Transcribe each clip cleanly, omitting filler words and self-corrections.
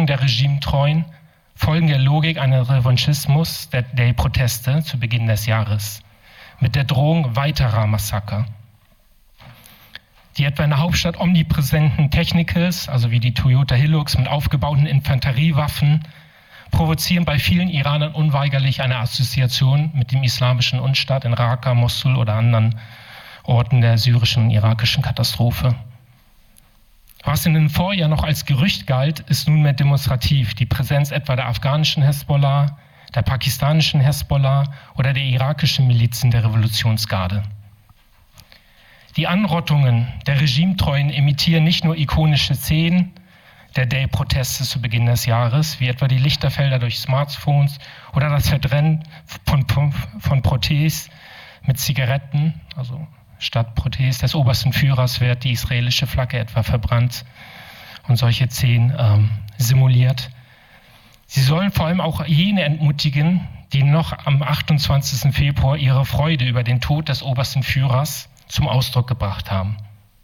Regierung der Regimetreuen folgen der Logik eines Revanchismus der Day-Proteste zu Beginn des Jahres mit der Drohung weiterer Massaker. Die etwa in der Hauptstadt omnipräsenten Technicals, also wie die Toyota Hilux mit aufgebauten Infanteriewaffen, provozieren bei vielen Iranern unweigerlich eine Assoziation mit dem islamischen Unstaat in Raqqa, Mosul oder anderen Orten der syrischen und irakischen Katastrophe. Was in den Vorjahren noch als Gerücht galt, ist nunmehr demonstrativ. Die Präsenz etwa der afghanischen Hezbollah, der pakistanischen Hezbollah oder der irakischen Milizen der Revolutionsgarde. Die Anrottungen der Regimetreuen imitieren nicht nur ikonische Szenen der Day-Proteste zu Beginn des Jahres, wie etwa die Lichterfelder durch Smartphones oder das Verbrennen von Protest mit Zigaretten, also statt Protest des obersten Führers wird die israelische Flagge etwa verbrannt und solche Szenen simuliert. Sie sollen vor allem auch jene entmutigen, die noch am 28. Februar ihre Freude über den Tod des obersten Führers zum Ausdruck gebracht haben.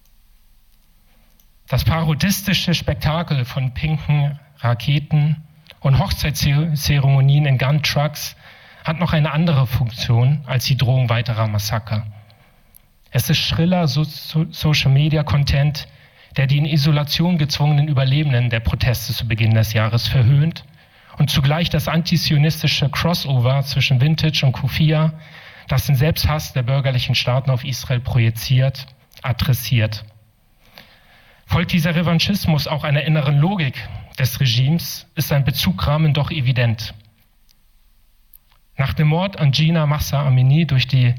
Das parodistische Spektakel von pinken Raketen und Hochzeitszeremonien in Gun-Trucks hat noch eine andere Funktion als die Drohung weiterer Massaker. Es ist schriller Social-Media-Content, der die in Isolation gezwungenen Überlebenden der Proteste zu Beginn des Jahres verhöhnt und zugleich das antisionistische Crossover zwischen Vintage und Kufia, das den Selbsthass der bürgerlichen Staaten auf Israel projiziert, adressiert. Folgt dieser Revanchismus auch einer inneren Logik des Regimes, ist sein Bezugrahmen doch evident. Nach dem Mord an Gina Mahsa Amini durch die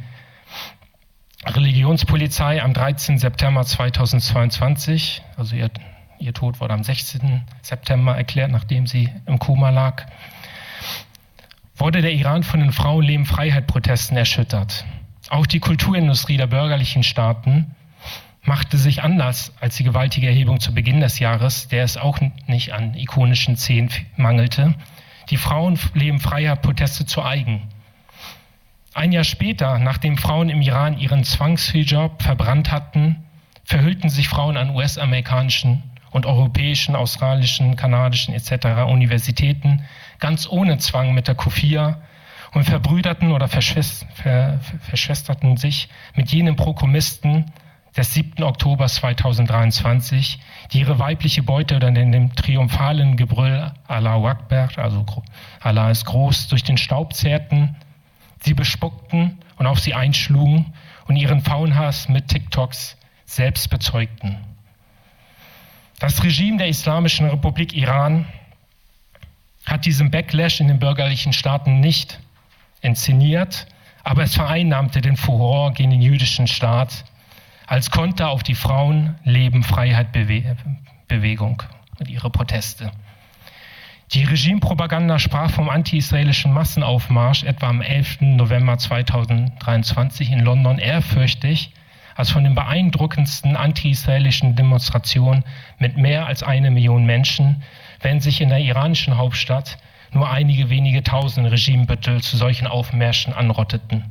Religionspolizei am 13. September 2022, also ihr Tod wurde am 16. September erklärt, nachdem sie im Koma lag, wurde der Iran von den Frauenleben-Freiheit-Protesten erschüttert. Auch die Kulturindustrie der bürgerlichen Staaten machte sich anders als die gewaltige Erhebung zu Beginn des Jahres, der es auch nicht an ikonischen Szenen mangelte, die Frauenleben-Freiheit-Proteste zu eigen. Ein Jahr später, nachdem Frauen im Iran ihren Zwangshijab verbrannt hatten, verhüllten sich Frauen an US-amerikanischen und europäischen, australischen, kanadischen etc. Universitäten ganz ohne Zwang mit der Kufia und verbrüderten oder verschwesterten sich mit jenen Prokomisten des 7. Oktober 2023, die ihre weibliche Beute dann in dem triumphalen Gebrüll Allahu Akbar, also Allah ist groß, durch den Staub zerrten, sie bespuckten und auf sie einschlugen und ihren Frauenhass mit TikToks selbst bezeugten. Das Regime der Islamischen Republik Iran hat diesen Backlash in den bürgerlichen Staaten nicht inszeniert, aber es vereinnahmte den Furor gegen den jüdischen Staat als Konter auf die Frauen-Leben-Freiheit-Bewegung und ihre Proteste. Die Regimepropaganda sprach vom anti-israelischen Massenaufmarsch etwa am 11. November 2023 in London ehrfürchtig als von den beeindruckendsten anti-israelischen Demonstrationen mit mehr als 1 Million Menschen, während sich in der iranischen Hauptstadt nur einige wenige tausend Regimebüttel zu solchen Aufmärschen anrotteten.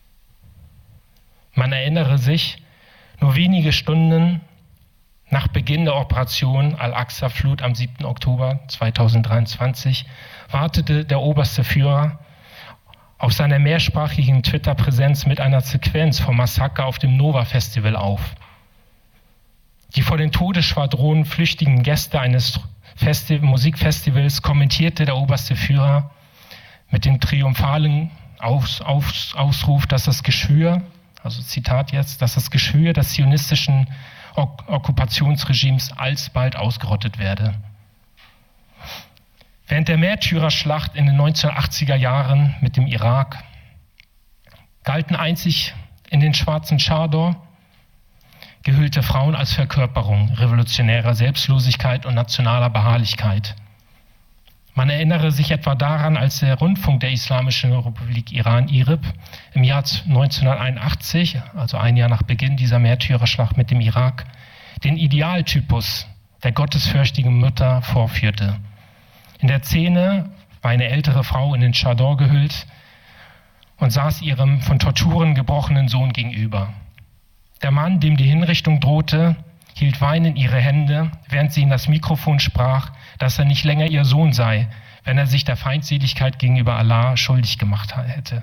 Man erinnere sich, nur wenige Stunden nach Beginn der Operation Al-Aqsa-Flut am 7. Oktober 2023 wartete der oberste Führer auf seiner mehrsprachigen Twitter-Präsenz mit einer Sequenz vom Massaker auf dem Nova-Festival auf. Die vor den Todesschwadronen flüchtigen Gäste eines Musikfestivals kommentierte der oberste Führer mit dem triumphalen Ausruf, dass das Geschwür, also Zitat jetzt, dass das Geschwür des zionistischen Okkupationsregimes alsbald ausgerottet werde. Während der Märtyrerschlacht in den 1980er Jahren mit dem Irak galten einzig in den schwarzen Chador gehüllte Frauen als Verkörperung revolutionärer Selbstlosigkeit und nationaler Beharrlichkeit. Man erinnere sich etwa daran, als der Rundfunk der Islamischen Republik Iran, IRIB, im Jahr 1981, also ein Jahr nach Beginn dieser Märtyrerschlacht mit dem Irak, den Idealtypus der gottesfürchtigen Mutter vorführte. In der Szene war eine ältere Frau in den Chador gehüllt und saß ihrem von Torturen gebrochenen Sohn gegenüber. Der Mann, dem die Hinrichtung drohte, hielt weinend ihre Hände, während sie in das Mikrofon sprach, dass er nicht länger ihr Sohn sei, wenn er sich der Feindseligkeit gegenüber Allah schuldig gemacht hätte.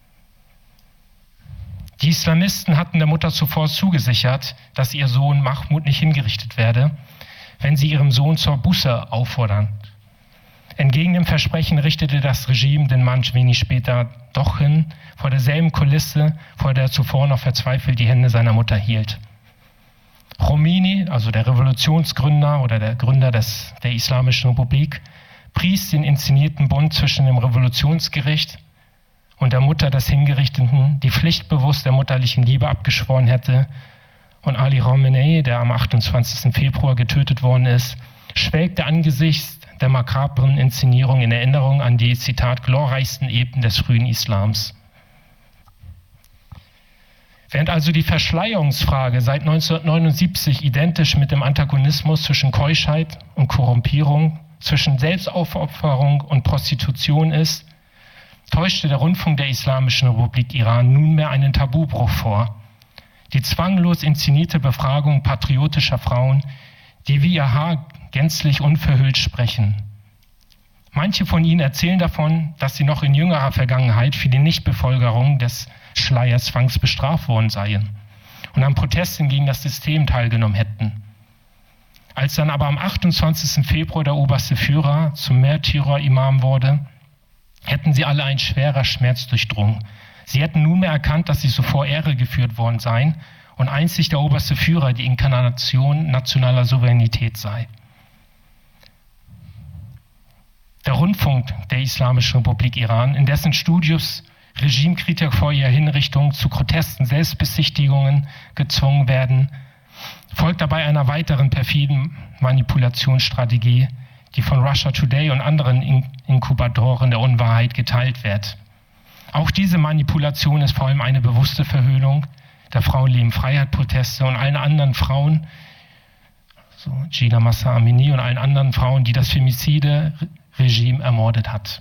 Die Islamisten hatten der Mutter zuvor zugesichert, dass ihr Sohn Mahmud nicht hingerichtet werde, wenn sie ihrem Sohn zur Buße auffordern. Entgegen dem Versprechen richtete das Regime den Mann wenig später doch hin, vor derselben Kulisse, vor der zuvor noch verzweifelt die Hände seiner Mutter hielt. Khomeini, also der Revolutionsgründer oder der Gründer der Islamischen Republik, pries den inszenierten Bund zwischen dem Revolutionsgericht und der Mutter des Hingerichteten, die pflichtbewusst der mutterlichen Liebe abgeschworen hätte, und Ali Khamenei, der am 28. Februar getötet worden ist, schwelgte angesichts der makabren Inszenierung in Erinnerung an die, Zitat, glorreichsten Epen des frühen Islams. Während also die Verschleierungsfrage seit 1979 identisch mit dem Antagonismus zwischen Keuschheit und Korrumpierung, zwischen Selbstaufopferung und Prostitution ist, täuschte der Rundfunk der Islamischen Republik Iran nunmehr einen Tabubruch vor. Die zwanglos inszenierte Befragung patriotischer Frauen, die wie ihr Haar gänzlich unverhüllt sprechen. Manche von ihnen erzählen davon, dass sie noch in jüngerer Vergangenheit für die Nichtbefolgerung des Schleierzwangs bestraft worden seien und an Protesten gegen das System teilgenommen hätten. Als dann aber am 28. Februar der oberste Führer zum Märtyrer-Imam wurde, hätten sie alle ein schwerer Schmerz durchdrungen. Sie hätten nunmehr erkannt, dass sie zuvor Ehre geführt worden seien und einzig der oberste Führer die Inkarnation nationaler Souveränität sei. Der Rundfunk der Islamischen Republik Iran, in dessen Studios Regimekritiker vor ihrer Hinrichtung zu grotesken Selbstbesichtigungen gezwungen werden, folgt dabei einer weiteren perfiden Manipulationsstrategie, die von Russia Today und anderen Inkubatoren der Unwahrheit geteilt wird. Auch diese Manipulation ist vor allem eine bewusste Verhöhnung der Frauenleben-Freiheit-Proteste und allen anderen Frauen, so Jina Mahsa Amini und allen anderen Frauen, die das Femizide-Regime ermordet hat.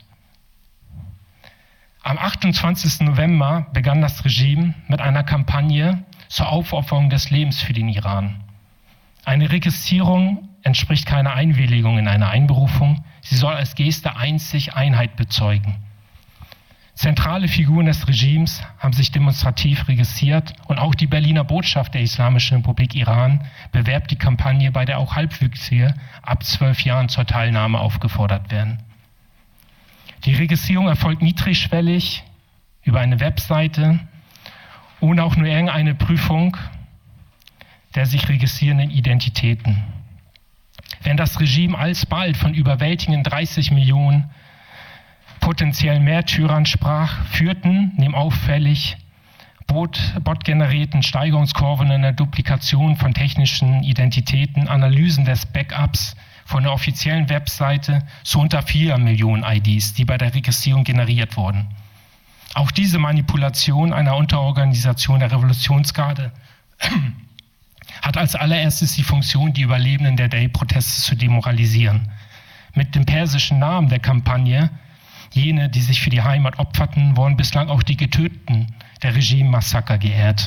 Am 28. November begann das Regime mit einer Kampagne zur Aufopferung des Lebens für den Iran. Eine Registrierung entspricht keiner Einwilligung in eine Einberufung. Sie soll als Geste einzig Einheit bezeugen. Zentrale Figuren des Regimes haben sich demonstrativ registriert und auch die Berliner Botschaft der Islamischen Republik Iran bewerbt die Kampagne, bei der auch Halbwüchsige ab 12 Jahren zur Teilnahme aufgefordert werden. Die Registrierung erfolgt niedrigschwellig über eine Webseite, ohne auch nur irgendeine Prüfung der sich registrierenden Identitäten. Während das Regime alsbald von überwältigenden 30 Millionen potenziellen Märtyrern sprach, führten neben auffällig botgenerierten Steigerungskurven in der Duplikation von technischen Identitäten, Analysen des Backups von der offiziellen Webseite zu unter 4 Millionen IDs, die bei der Registrierung generiert wurden. Auch diese Manipulation einer Unterorganisation der Revolutionsgarde hat als allererstes die Funktion, die Überlebenden der Day-Proteste zu demoralisieren. Mit dem persischen Namen der Kampagne, jene, die sich für die Heimat opferten, wurden bislang auch die Getöteten der Regime-Massaker geehrt.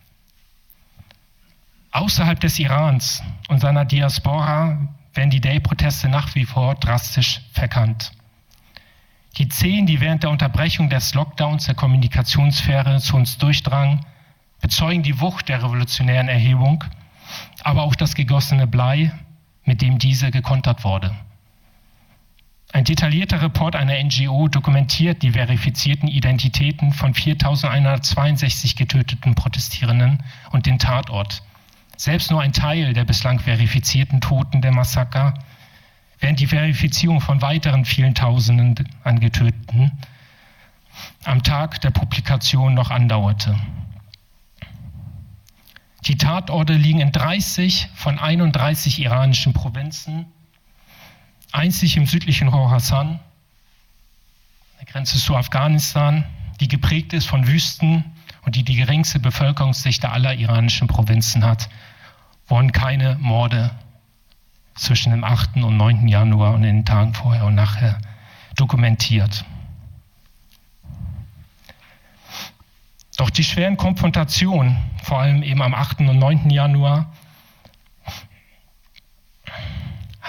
Außerhalb des Irans und seiner Diaspora werden die Day-Proteste nach wie vor drastisch verkannt. Die Szenen, die während der Unterbrechung des Lockdowns der Kommunikationssphäre zu uns durchdrangen, bezeugen die Wucht der revolutionären Erhebung, aber auch das gegossene Blei, mit dem diese gekontert wurde. Ein detaillierter Report einer NGO dokumentiert die verifizierten Identitäten von 4.162 getöteten Protestierenden und den Tatort. Selbst nur ein Teil der bislang verifizierten Toten der Massaker, während die Verifizierung von weiteren vielen Tausenden an Getöteten am Tag der Publikation noch andauerte. Die Tatorte liegen in 30 von 31 iranischen Provinzen, einzig im südlichen Khorasan, der Grenze zu Afghanistan, die geprägt ist von Wüsten und die geringste Bevölkerungsdichte aller iranischen Provinzen hat, wurden keine Morde zwischen dem 8. und 9. Januar und in den Tagen vorher und nachher dokumentiert. Doch die schweren Konfrontationen, vor allem eben am 8. und 9. Januar,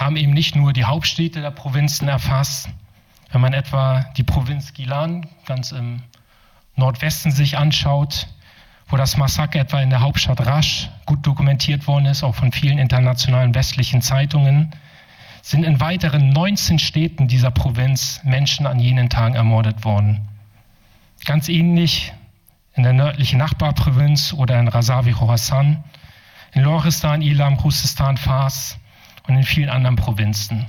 haben eben nicht nur die Hauptstädte der Provinzen erfasst. Wenn man etwa die Provinz Gilan ganz im Nordwesten sich anschaut, wo das Massaker etwa in der Hauptstadt Rasch gut dokumentiert worden ist, auch von vielen internationalen westlichen Zeitungen, sind in weiteren 19 Städten dieser Provinz Menschen an jenen Tagen ermordet worden. Ganz ähnlich in der nördlichen Nachbarprovinz oder in Razavi Khorasan, in Loristan, Ilam, Khuzestan, Fars und in vielen anderen Provinzen.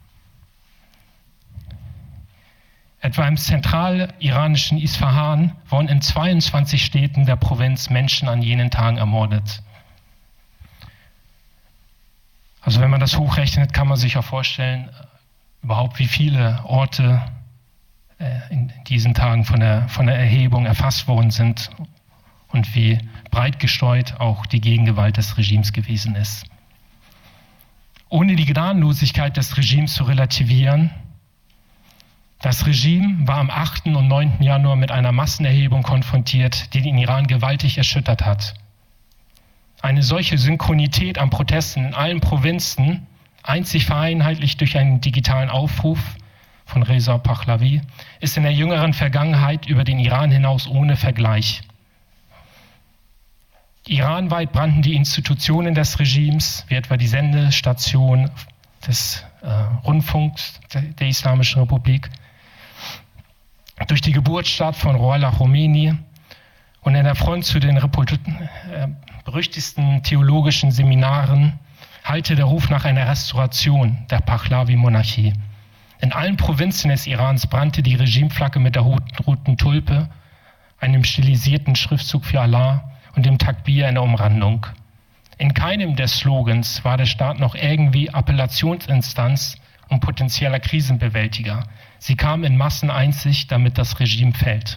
Etwa im zentraliranischen Isfahan wurden in 22 Städten der Provinz Menschen an jenen Tagen ermordet. Also wenn man das hochrechnet, kann man sich auch vorstellen, überhaupt wie viele Orte in diesen Tagen von der Erhebung erfasst worden sind und wie breit gestreut auch die Gegengewalt des Regimes gewesen ist. Ohne die Gnadenlosigkeit des Regimes zu relativieren, das Regime war am 8. und 9. Januar mit einer Massenerhebung konfrontiert, die den Iran gewaltig erschüttert hat. Eine solche Synchronität an Protesten in allen Provinzen, einzig vereinheitlicht durch einen digitalen Aufruf von Reza Pahlavi, ist in der jüngeren Vergangenheit über den Iran hinaus ohne Vergleich. Iranweit brannten die Institutionen des Regimes, wie etwa die Sendestation des Rundfunks der Islamischen Republik, durch die Geburtsstadt von Ruhollah Khomeini und in der Front zu den berüchtigsten theologischen Seminaren hallte der Ruf nach einer Restauration der Pahlavi-Monarchie. In allen Provinzen des Irans brannte die Regimeflagge mit der roten Tulpe, einem stilisierten Schriftzug für Allah und dem Takbir in der Umrandung. In keinem der Slogans war der Staat noch irgendwie Appellationsinstanz und potenzieller Krisenbewältiger. Sie kamen in Massen einzig, damit das Regime fällt.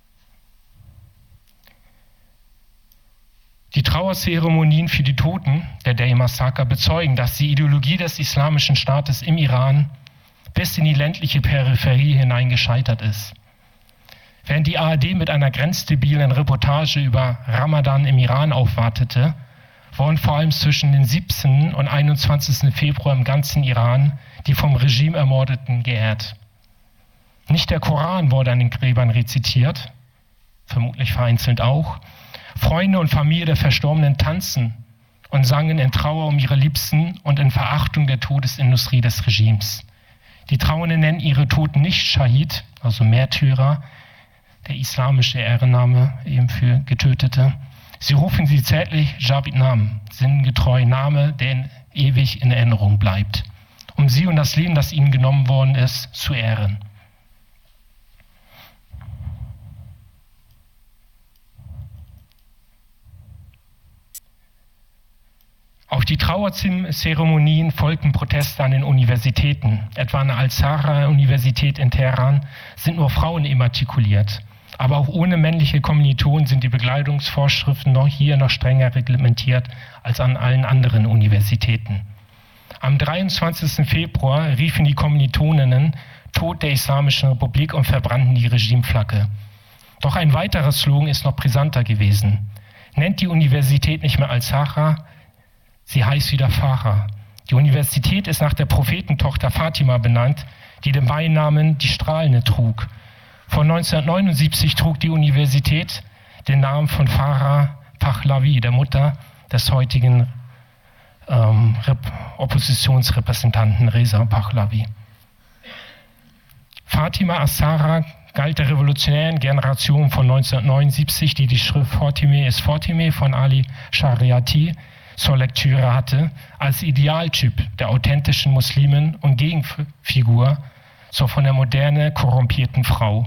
Die Trauerzeremonien für die Toten der Day-Massaker bezeugen, dass die Ideologie des Islamischen Staates im Iran bis in die ländliche Peripherie hinein gescheitert ist. Während die ARD mit einer grenzdebilen Reportage über Ramadan im Iran aufwartete, wurden vor allem zwischen den 17. und 21. Februar im ganzen Iran die vom Regime Ermordeten geehrt. Nicht der Koran wurde an den Gräbern rezitiert, vermutlich vereinzelt auch. Freunde und Familie der Verstorbenen tanzen und sangen in Trauer um ihre Liebsten und in Verachtung der Todesindustrie des Regimes. Die Trauernden nennen ihre Toten nicht Shahid, also Märtyrer, der islamische Ehrenname eben für Getötete. Sie rufen sie zärtlich Jabit Nam, sinngetreu Name, der ewig in Erinnerung bleibt, um sie und das Leben, das ihnen genommen worden ist, zu ehren. Auf die Trauerzeremonien folgten Proteste an den Universitäten. Etwa an der Al-Zahra-Universität in Teheran sind nur Frauen immatrikuliert. Aber auch ohne männliche Kommilitonen sind die Bekleidungsvorschriften noch strenger reglementiert als an allen anderen Universitäten. Am 23. Februar riefen die Kommilitoninnen Tod der Islamischen Republik und verbrannten die Regimeflagge. Doch ein weiterer Slogan ist noch brisanter gewesen. Nennt die Universität nicht mehr Al-Zahra, sie heißt wieder Farah. Die Universität ist nach der Prophetentochter Fatima benannt, die den Beinamen die Strahlende trug. Von 1979 trug die Universität den Namen von Farah Pahlavi, der Mutter des heutigen Oppositionsrepräsentanten Reza Pahlavi. Fatima as-Zahra galt der revolutionären Generation von 1979, die die Schrift Fatime ist Fatime von Ali Shariati zur Lektüre hatte, als Idealtyp der authentischen Muslimin und Gegenfigur zur von der Moderne korrumpierten Frau.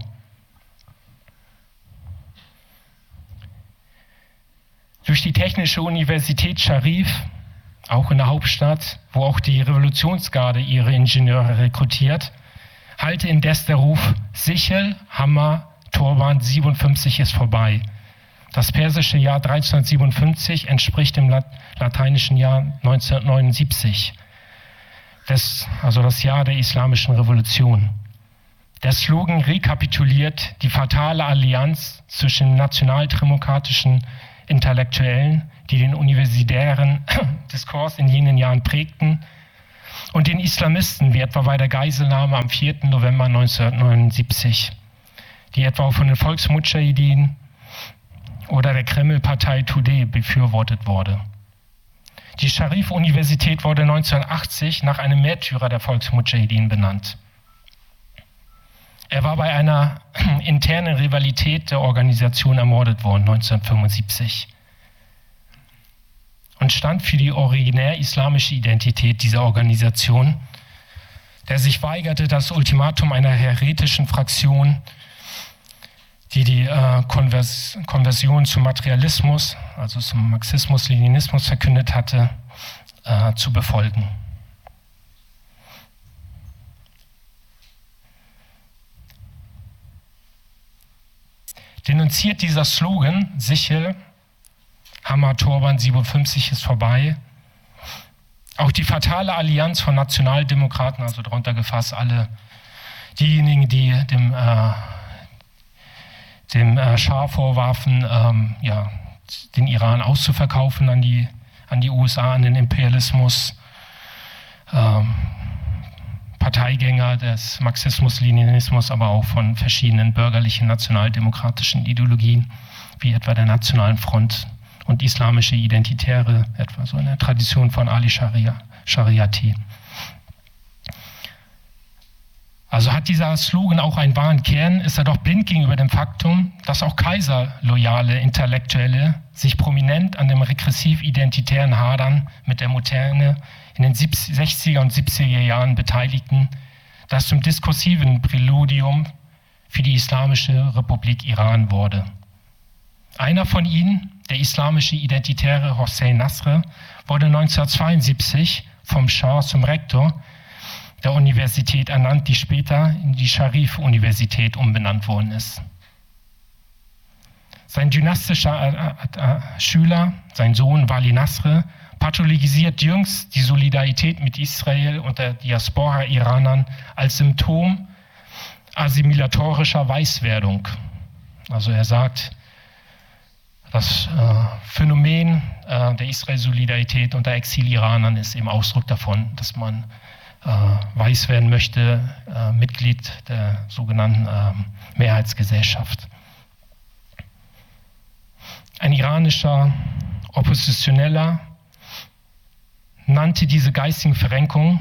Durch die Technische Universität Scharif, auch in der Hauptstadt, wo auch die Revolutionsgarde ihre Ingenieure rekrutiert, hallte indes der Ruf Sichel, Hammer, Turban 57 ist vorbei. Das persische Jahr 1357 entspricht dem lateinischen Jahr 1979, also das Jahr der Islamischen Revolution. Der Slogan rekapituliert die fatale Allianz zwischen nationaldemokratischen Intellektuellen, die den universitären Diskurs in jenen Jahren prägten, und den Islamisten, wie etwa bei der Geiselnahme am 4. November 1979, die etwa von den Volksmudschahidin oder der Kreml-Partei Tudeh befürwortet wurde. Die Scharif-Universität wurde 1980 nach einem Märtyrer der Volksmudschahidin benannt. Er war bei einer internen Rivalität der Organisation ermordet worden, 1975. Und stand für die originär islamische Identität dieser Organisation, der sich weigerte, das Ultimatum einer heretischen Fraktion, die die Konversion zum Materialismus, also zum Marxismus-Leninismus verkündet hatte, zu befolgen. Denunziert dieser Slogan, Sichel, Hammer, Turban, 57 ist vorbei, auch die fatale Allianz von Nationaldemokraten, also darunter gefasst alle diejenigen, die dem Schah vorwarfen, den Iran auszuverkaufen an die USA, an den Imperialismus, Parteigänger des Marxismus-Leninismus, aber auch von verschiedenen bürgerlichen nationaldemokratischen Ideologien, wie etwa der Nationalen Front und islamische Identitäre, etwa so in der Tradition von Ali Shariati. Also hat dieser Slogan auch einen wahren Kern, ist er doch blind gegenüber dem Faktum, dass auch kaiserloyale Intellektuelle sich prominent an dem regressiv-identitären Hadern mit der Moderne in den 60er und 70er Jahren beteiligten, das zum diskursiven Präludium für die Islamische Republik Iran wurde. Einer von ihnen, der islamische Identitäre Hossein Nasr, wurde 1972 vom Schah zum Rektor der Universität ernannt, die später in die Scharif-Universität umbenannt worden ist. Sein dynastischer Schüler, sein Sohn Wali Nasr, pathologisiert jüngst die Solidarität mit Israel und der Diaspora Iranern als Symptom assimilatorischer Weißwerdung. Also er sagt, das Phänomen der Israel-Solidarität unter Exil-Iranern ist eben Ausdruck davon, dass man weiß werden möchte, Mitglied der sogenannten Mehrheitsgesellschaft. Ein iranischer Oppositioneller nannte diese geistigen Verrenkungen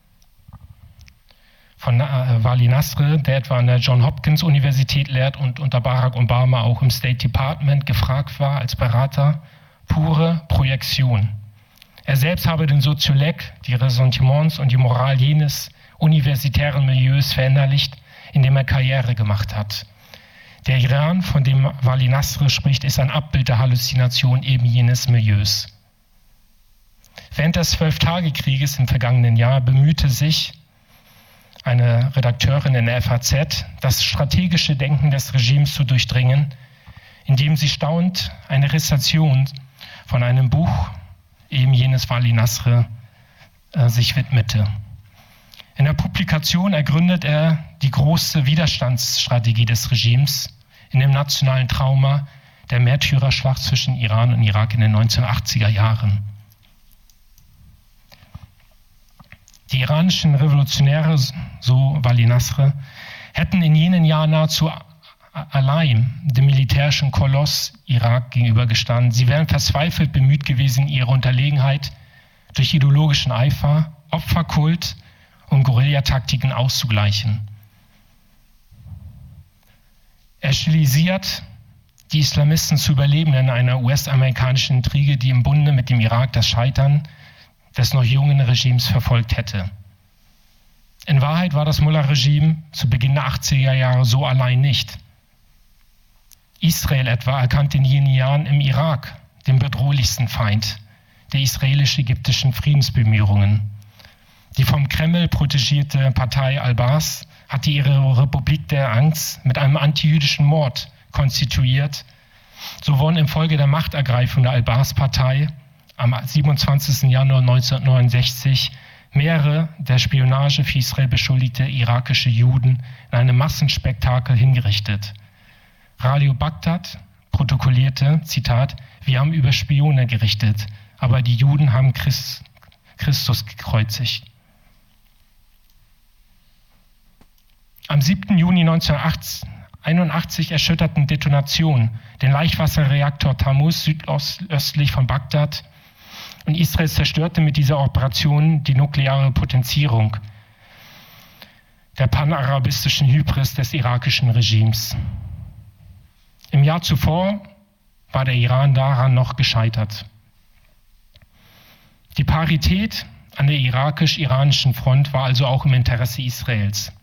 von Wali Nasr, der etwa an der Johns Hopkins Universität lehrt und unter Barack Obama auch im State Department gefragt war als Berater, pure Projektion. Er selbst habe den Soziolek, die Ressentiments und die Moral jenes universitären Milieus verinnerlicht, in dem er Karriere gemacht hat. Der Iran, von dem Wali Nasr spricht, ist ein Abbild der Halluzination eben jenes Milieus. Während des 12-Tage-Krieges im vergangenen Jahr bemühte sich eine Redakteurin in der FAZ, das strategische Denken des Regimes zu durchdringen, indem sie staunend eine Rezension von einem Buch, eben jenes Wali Nasr, sich widmete. In der Publikation ergründet er die große Widerstandsstrategie des Regimes in dem nationalen Trauma der Märtyrerschlacht zwischen Iran und Irak in den 1980er Jahren. Die iranischen Revolutionäre, so Wali Nasr, hätten in jenen Jahren nahezu allein dem militärischen Koloss Irak gegenübergestanden. Sie wären verzweifelt bemüht gewesen, ihre Unterlegenheit durch ideologischen Eifer, Opferkult und Guerillataktiken auszugleichen. Er stilisiert die Islamisten zu Überlebenden einer US-amerikanischen Intrige, die im Bunde mit dem Irak das Scheitern des noch jungen Regimes verfolgt hätte. In Wahrheit war das Mullah-Regime zu Beginn der 80er Jahre so allein nicht. Israel etwa erkannte in jenen Jahren im Irak den bedrohlichsten Feind der israelisch-ägyptischen Friedensbemühungen. Die vom Kreml protegierte Partei Al-Baas hatte ihre Republik der Angst mit einem antijüdischen Mord konstituiert. So wurden infolge der Machtergreifung der Al-Baas-Partei am 27. Januar 1969 mehrere der Spionage für Israel beschuldigte irakische Juden in einem Massenspektakel hingerichtet. Radio Bagdad protokollierte, Zitat, wir haben über Spione gerichtet, aber die Juden haben Christus gekreuzigt. Am 7. Juni 1981 erschütterten Detonationen den Leichtwasserreaktor Tammuz südöstlich von Bagdad und Israel zerstörte mit dieser Operation die nukleare Potenzierung der panarabistischen Hybris des irakischen Regimes. Im Jahr zuvor war der Iran daran noch gescheitert. Die Parität an der irakisch-iranischen Front war also auch im Interesse Israels.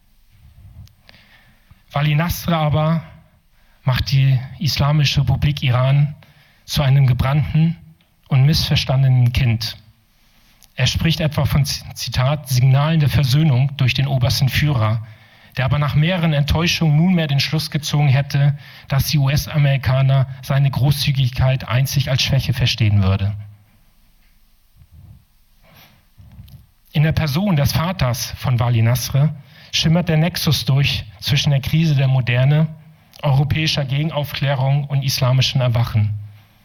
Wali Nasr aber macht die Islamische Republik Iran zu einem gebrannten und missverstandenen Kind. Er spricht etwa von, Zitat, Signalen der Versöhnung durch den obersten Führer, der aber nach mehreren Enttäuschungen nunmehr den Schluss gezogen hätte, dass die US-Amerikaner seine Großzügigkeit einzig als Schwäche verstehen würde. In der Person des Vaters von Wali Nasr schimmert der Nexus durch zwischen der Krise der Moderne, europäischer Gegenaufklärung und islamischem Erwachen.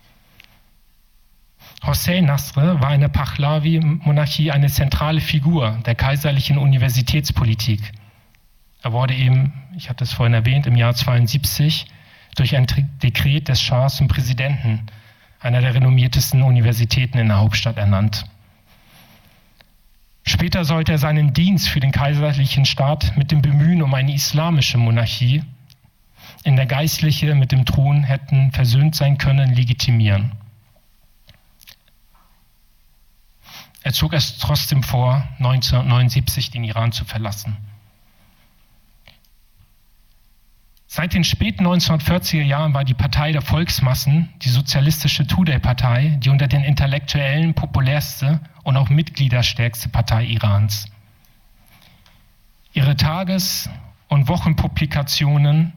Hossein Nasr war in der Pahlavi-Monarchie eine zentrale Figur der kaiserlichen Universitätspolitik. Er wurde eben, ich habe das vorhin erwähnt, im Jahr 1972 durch ein Dekret des Schahs zum Präsidenten einer der renommiertesten Universitäten in der Hauptstadt ernannt. Später sollte er seinen Dienst für den kaiserlichen Staat mit dem Bemühen um eine islamische Monarchie, in der Geistliche mit dem Thron hätten versöhnt sein können, legitimieren. Er zog es trotzdem vor, 1979 den Iran zu verlassen. Seit den späten 1940er Jahren war die Partei der Volksmassen, die sozialistische Tudeh-Partei, die unter den Intellektuellen populärste und auch mitgliederstärkste Partei Irans. Ihre Tages- und Wochenpublikationen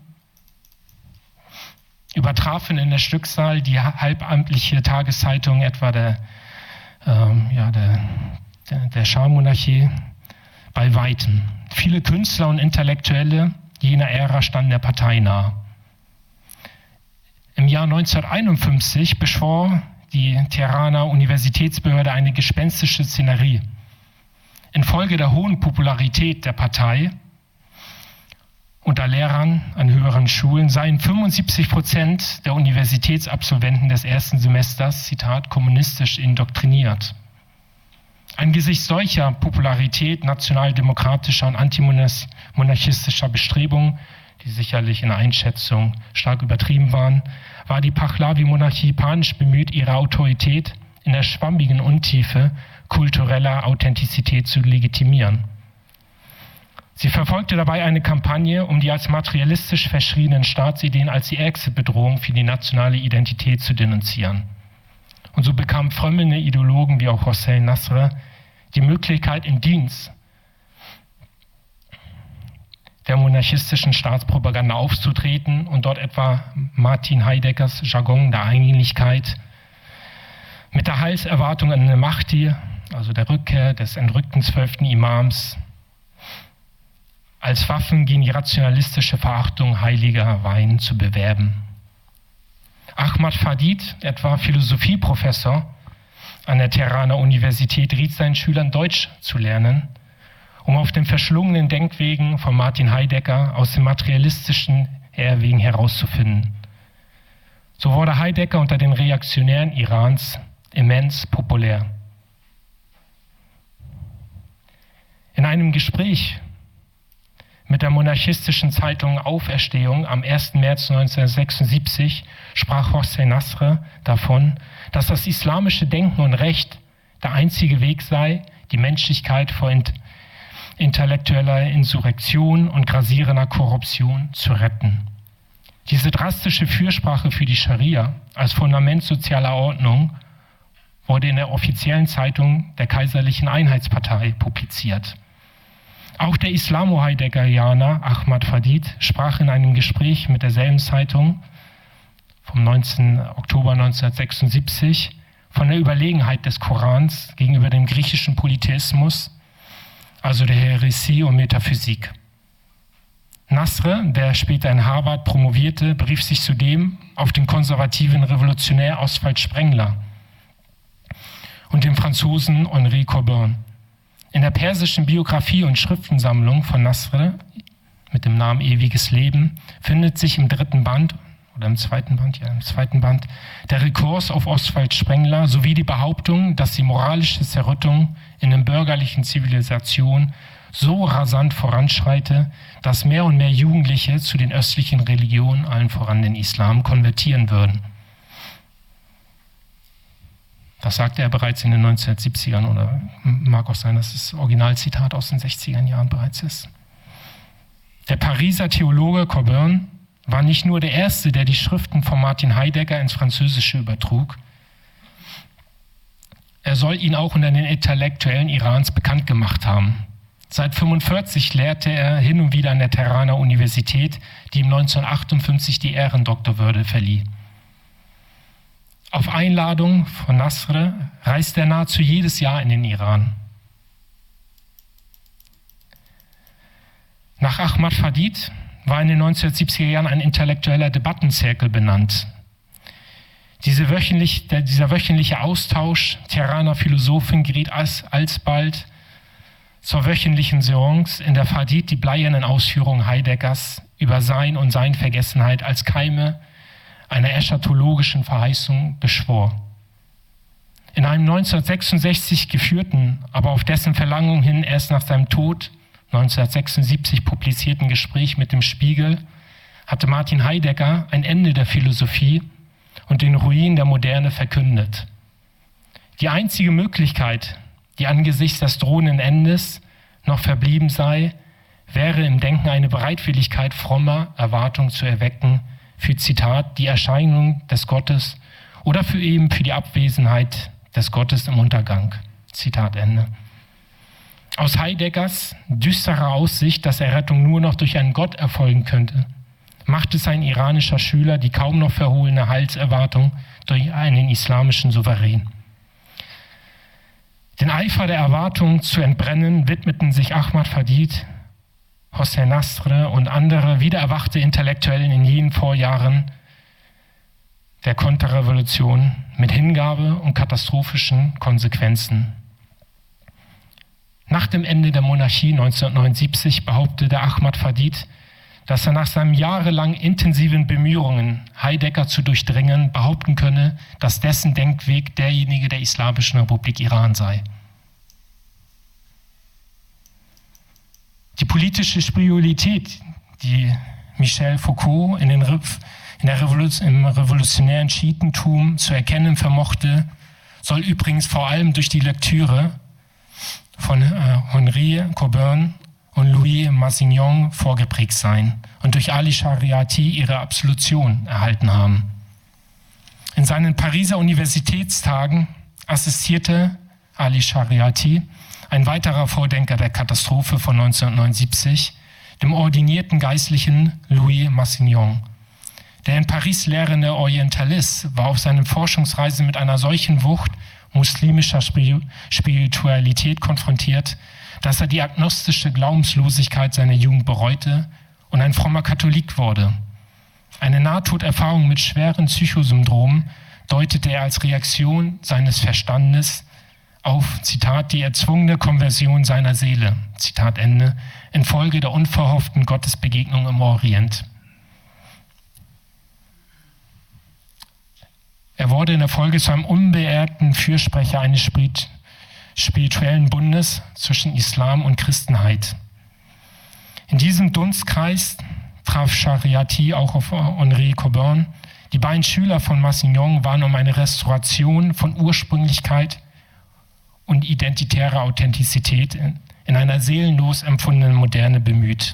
übertrafen in der Stückzahl die halbamtliche Tageszeitung etwa der Schah-Monarchie bei Weitem. Viele Künstler und Intellektuelle jener Ära standen der Partei nahe. Im Jahr 1951 beschwor die Teheraner Universitätsbehörde eine gespenstische Szenerie. Infolge der hohen Popularität der Partei unter Lehrern an höheren Schulen seien 75% der Universitätsabsolventen des ersten Semesters, Zitat, kommunistisch indoktriniert. Angesichts solcher Popularität nationaldemokratischer und antimonarchistischer Bestrebungen, die sicherlich in der Einschätzung stark übertrieben waren, war die Pahlavi-Monarchie panisch bemüht, ihre Autorität in der schwammigen Untiefe kultureller Authentizität zu legitimieren. Sie verfolgte dabei eine Kampagne, um die als materialistisch verschriebenen Staatsideen als die ärgste Bedrohung für die nationale Identität zu denunzieren. Und so bekamen frömmelnde Ideologen wie auch Hossein Nasr die Möglichkeit, im Dienst der monarchistischen Staatspropaganda aufzutreten und dort etwa Martin Heideggers Jargon der Einigkeit mit der Heilserwartung an den Mahdi, also der Rückkehr des entrückten 12. Imams, als Waffen gegen die rationalistische Verachtung heiliger Wein zu bewerben. Ahmad Fadid, etwa Philosophieprofessor an der Teheraner Universität, riet seinen Schülern Deutsch zu lernen, um auf den verschlungenen Denkwegen von Martin Heidegger aus den materialistischen Irrwegen herauszufinden. So wurde Heidegger unter den Reaktionären Irans immens populär. In einem Gespräch mit der monarchistischen Zeitung Auferstehung am 1. März 1976 sprach Hossein Nasr davon, dass das islamische Denken und Recht der einzige Weg sei, die Menschlichkeit vor intellektueller Insurrektion und grassierender Korruption zu retten. Diese drastische Fürsprache für die Scharia als Fundament sozialer Ordnung wurde in der offiziellen Zeitung der Kaiserlichen Einheitspartei publiziert. Auch der Islamo-Heideggerianer Ahmad Fadid sprach in einem Gespräch mit derselben Zeitung vom 19. Oktober 1976 von der Überlegenheit des Korans gegenüber dem griechischen Polytheismus, also der Häresie und Metaphysik. Nasr, der später in Harvard promovierte, berief sich zudem auf den konservativen Revolutionär Oswald Spengler und den Franzosen Henri Corbin. In der persischen Biografie und Schriftensammlung von Nasr, mit dem Namen Ewiges Leben, findet sich im zweiten Band, der Rekurs auf Oswald Spengler sowie die Behauptung, dass die moralische Zerrüttung in der bürgerlichen Zivilisation so rasant voranschreite, dass mehr und mehr Jugendliche zu den östlichen Religionen, allen voran den Islam, konvertieren würden. Das sagte er bereits in den 1970ern oder mag auch sein, dass das Originalzitat aus den 60er Jahren bereits ist. Der Pariser Theologe Cockburn war nicht nur der Erste, der die Schriften von Martin Heidegger ins Französische übertrug. Er soll ihn auch unter den Intellektuellen Irans bekannt gemacht haben. Seit 1945 lehrte er hin und wieder an der Tehraner Universität, die ihm 1958 die Ehrendoktorwürde verlieh. Auf Einladung von Nasr reist er nahezu jedes Jahr in den Iran. Nach Ahmad Fadid war in den 1970er Jahren ein intellektueller Debattenzirkel benannt. Dieser wöchentliche Austausch Tehraner Philosophen geriet alsbald zur wöchentlichen Seance, in der Fadid die bleiernen Ausführungen Heideggers über Sein und Seinvergessenheit als Keime einer eschatologischen Verheißung beschwor. In einem 1966 geführten, aber auf dessen Verlangung hin erst nach seinem Tod 1976 publizierten Gespräch mit dem Spiegel hatte Martin Heidegger ein Ende der Philosophie und den Ruin der Moderne verkündet. Die einzige Möglichkeit, die angesichts des drohenden Endes noch verblieben sei, wäre im Denken eine Bereitwilligkeit frommer Erwartung zu erwecken für, Zitat, die Erscheinung des Gottes oder für die Abwesenheit des Gottes im Untergang. Zitat Ende. Aus Heideggers düsterer Aussicht, dass Errettung nur noch durch einen Gott erfolgen könnte, machte sein iranischer Schüler die kaum noch verhohlene Heilserwartung durch einen islamischen Souverän. Den Eifer der Erwartung zu entbrennen widmeten sich Ahmad Fadid, Hossein Nasr und andere wiedererwachte Intellektuellen in jenen Vorjahren der Konterrevolution mit Hingabe und katastrophischen Konsequenzen. Nach dem Ende der Monarchie 1979 behauptete Ahmad Fadid, dass er nach seinen jahrelang intensiven Bemühungen, Heidegger zu durchdringen, behaupten könne, dass dessen Denkweg derjenige der Islamischen Republik Iran sei. Die politische Spiritualität, die Michel Foucault im revolutionären Schiitentum zu erkennen vermochte, soll übrigens vor allem durch die Lektüre von Henri Cockburn und Louis Massignon vorgeprägt sein und durch Ali Shariati ihre Absolution erhalten haben. In seinen Pariser Universitätstagen assistierte Ali Shariati, ein weiterer Vordenker der Katastrophe von 1979, dem ordinierten Geistlichen Louis Massignon. Der in Paris lehrende Orientalist war auf seiner Forschungsreise mit einer solchen Wucht muslimischer Spiritualität konfrontiert, dass er die agnostische Glaubenslosigkeit seiner Jugend bereute und ein frommer Katholik wurde. Eine Nahtoderfahrung mit schweren Psychosyndromen deutete er als Reaktion seines Verstandes auf, Zitat, die erzwungene Konversion seiner Seele, Zitat Ende, infolge der unverhofften Gottesbegegnung im Orient. Er wurde in der Folge zu einem unbeehrten Fürsprecher eines spirituellen Bundes zwischen Islam und Christenheit. In diesem Dunstkreis traf Shariati auch auf Henri Cockburn. Die beiden Schüler von Massignon waren um eine Restauration von Ursprünglichkeit und identitärer Authentizität in einer seelenlos empfundenen Moderne bemüht.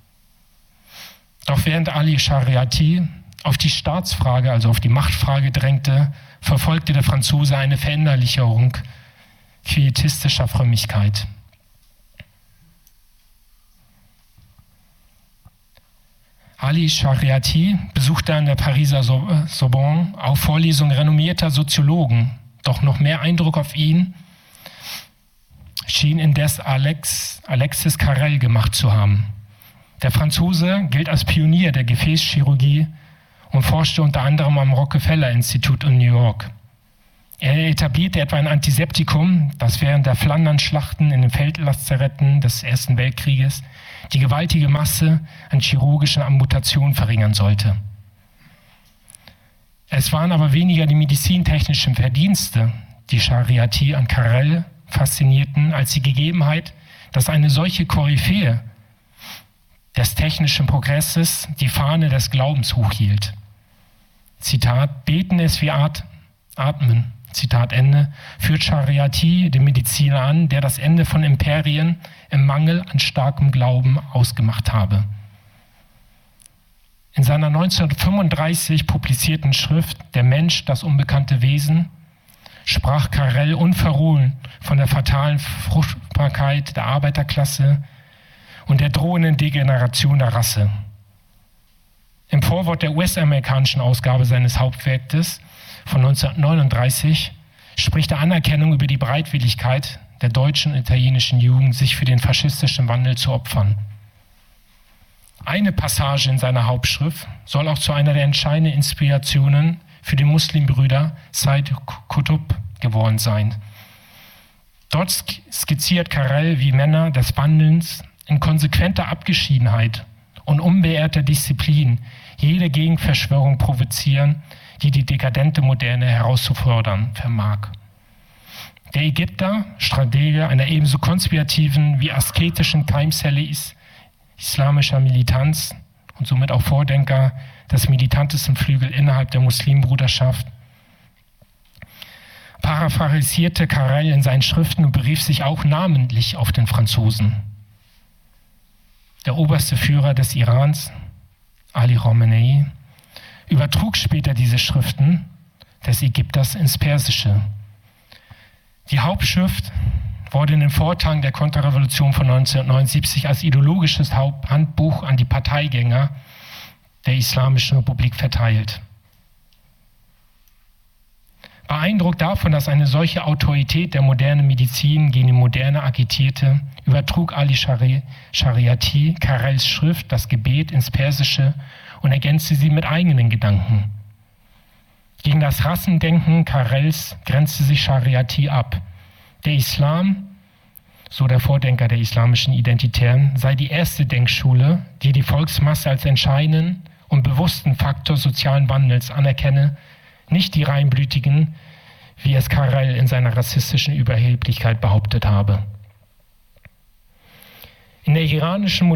Doch während Ali Shariati auf die Staatsfrage, also auf die Machtfrage drängte, verfolgte der Franzose eine Verinnerlichung pietistischer Frömmigkeit. Ali Shariati besuchte an der Pariser Sorbonne auch Vorlesungen renommierter Soziologen. Doch noch mehr Eindruck auf ihn schien indes Alexis Carrel gemacht zu haben. Der Franzose gilt als Pionier der Gefäßchirurgie und forschte unter anderem am Rockefeller-Institut in New York. Er etablierte etwa ein Antiseptikum, das während der Flandern-Schlachten in den Feldlazaretten des Ersten Weltkrieges die gewaltige Masse an chirurgischen Amputationen verringern sollte. Es waren aber weniger die medizintechnischen Verdienste, die Chariati an Carrel faszinierten, als die Gegebenheit, dass eine solche Koryphäe des technischen Progresses die Fahne des Glaubens hochhielt. Zitat, beten ist wie atmen, Zitat Ende, führt Chariati den Mediziner an, der das Ende von Imperien im Mangel an starkem Glauben ausgemacht habe. In seiner 1935 publizierten Schrift »Der Mensch, das unbekannte Wesen« sprach Carrel unverhohlen von der fatalen Fruchtbarkeit der Arbeiterklasse und der drohenden Degeneration der Rasse. Im Vorwort der US-amerikanischen Ausgabe seines Hauptwerkes von 1939 spricht er Anerkennung über die Bereitwilligkeit der deutschen und italienischen Jugend, sich für den faschistischen Wandel zu opfern. Eine Passage in seiner Hauptschrift soll auch zu einer der entscheidenden Inspirationen für die Muslimbrüder Said Qutb geworden sein. Dort skizziert Carrel, wie Männer des Wandelns in konsequenter Abgeschiedenheit und unbeirrter Disziplin jede Gegenverschwörung provozieren, die die dekadente Moderne herauszufordern vermag. Der Ägypter, Stratege einer ebenso konspirativen wie asketischen Keimzelle islamischer Militanz und somit auch Vordenker des militantesten Flügel innerhalb der Muslimbruderschaft, paraphrasierte Carrel in seinen Schriften und berief sich auch namentlich auf den Franzosen. Der oberste Führer des Irans, Ali Khamenei, übertrug später diese Schriften des Ägypters ins Persische. Die Hauptschrift wurde in den Vortagen der Konterrevolution von 1979 als ideologisches Handbuch an die Parteigänger der Islamischen Republik verteilt. Beeindruckt davon, dass eine solche Autorität der modernen Medizin gegen die Moderne agitierte, übertrug Ali Chariati Carrels Schrift, das Gebet, ins Persische und ergänzte sie mit eigenen Gedanken. Gegen das Rassendenken Carrels grenzte sich Chariati ab. Der Islam, so der Vordenker der islamischen Identitären, sei die erste Denkschule, die die Volksmasse als entscheidenden und bewussten Faktor sozialen Wandels anerkenne, nicht die Reinblütigen, wie es Carrel in seiner rassistischen Überheblichkeit behauptet habe. In der iranischen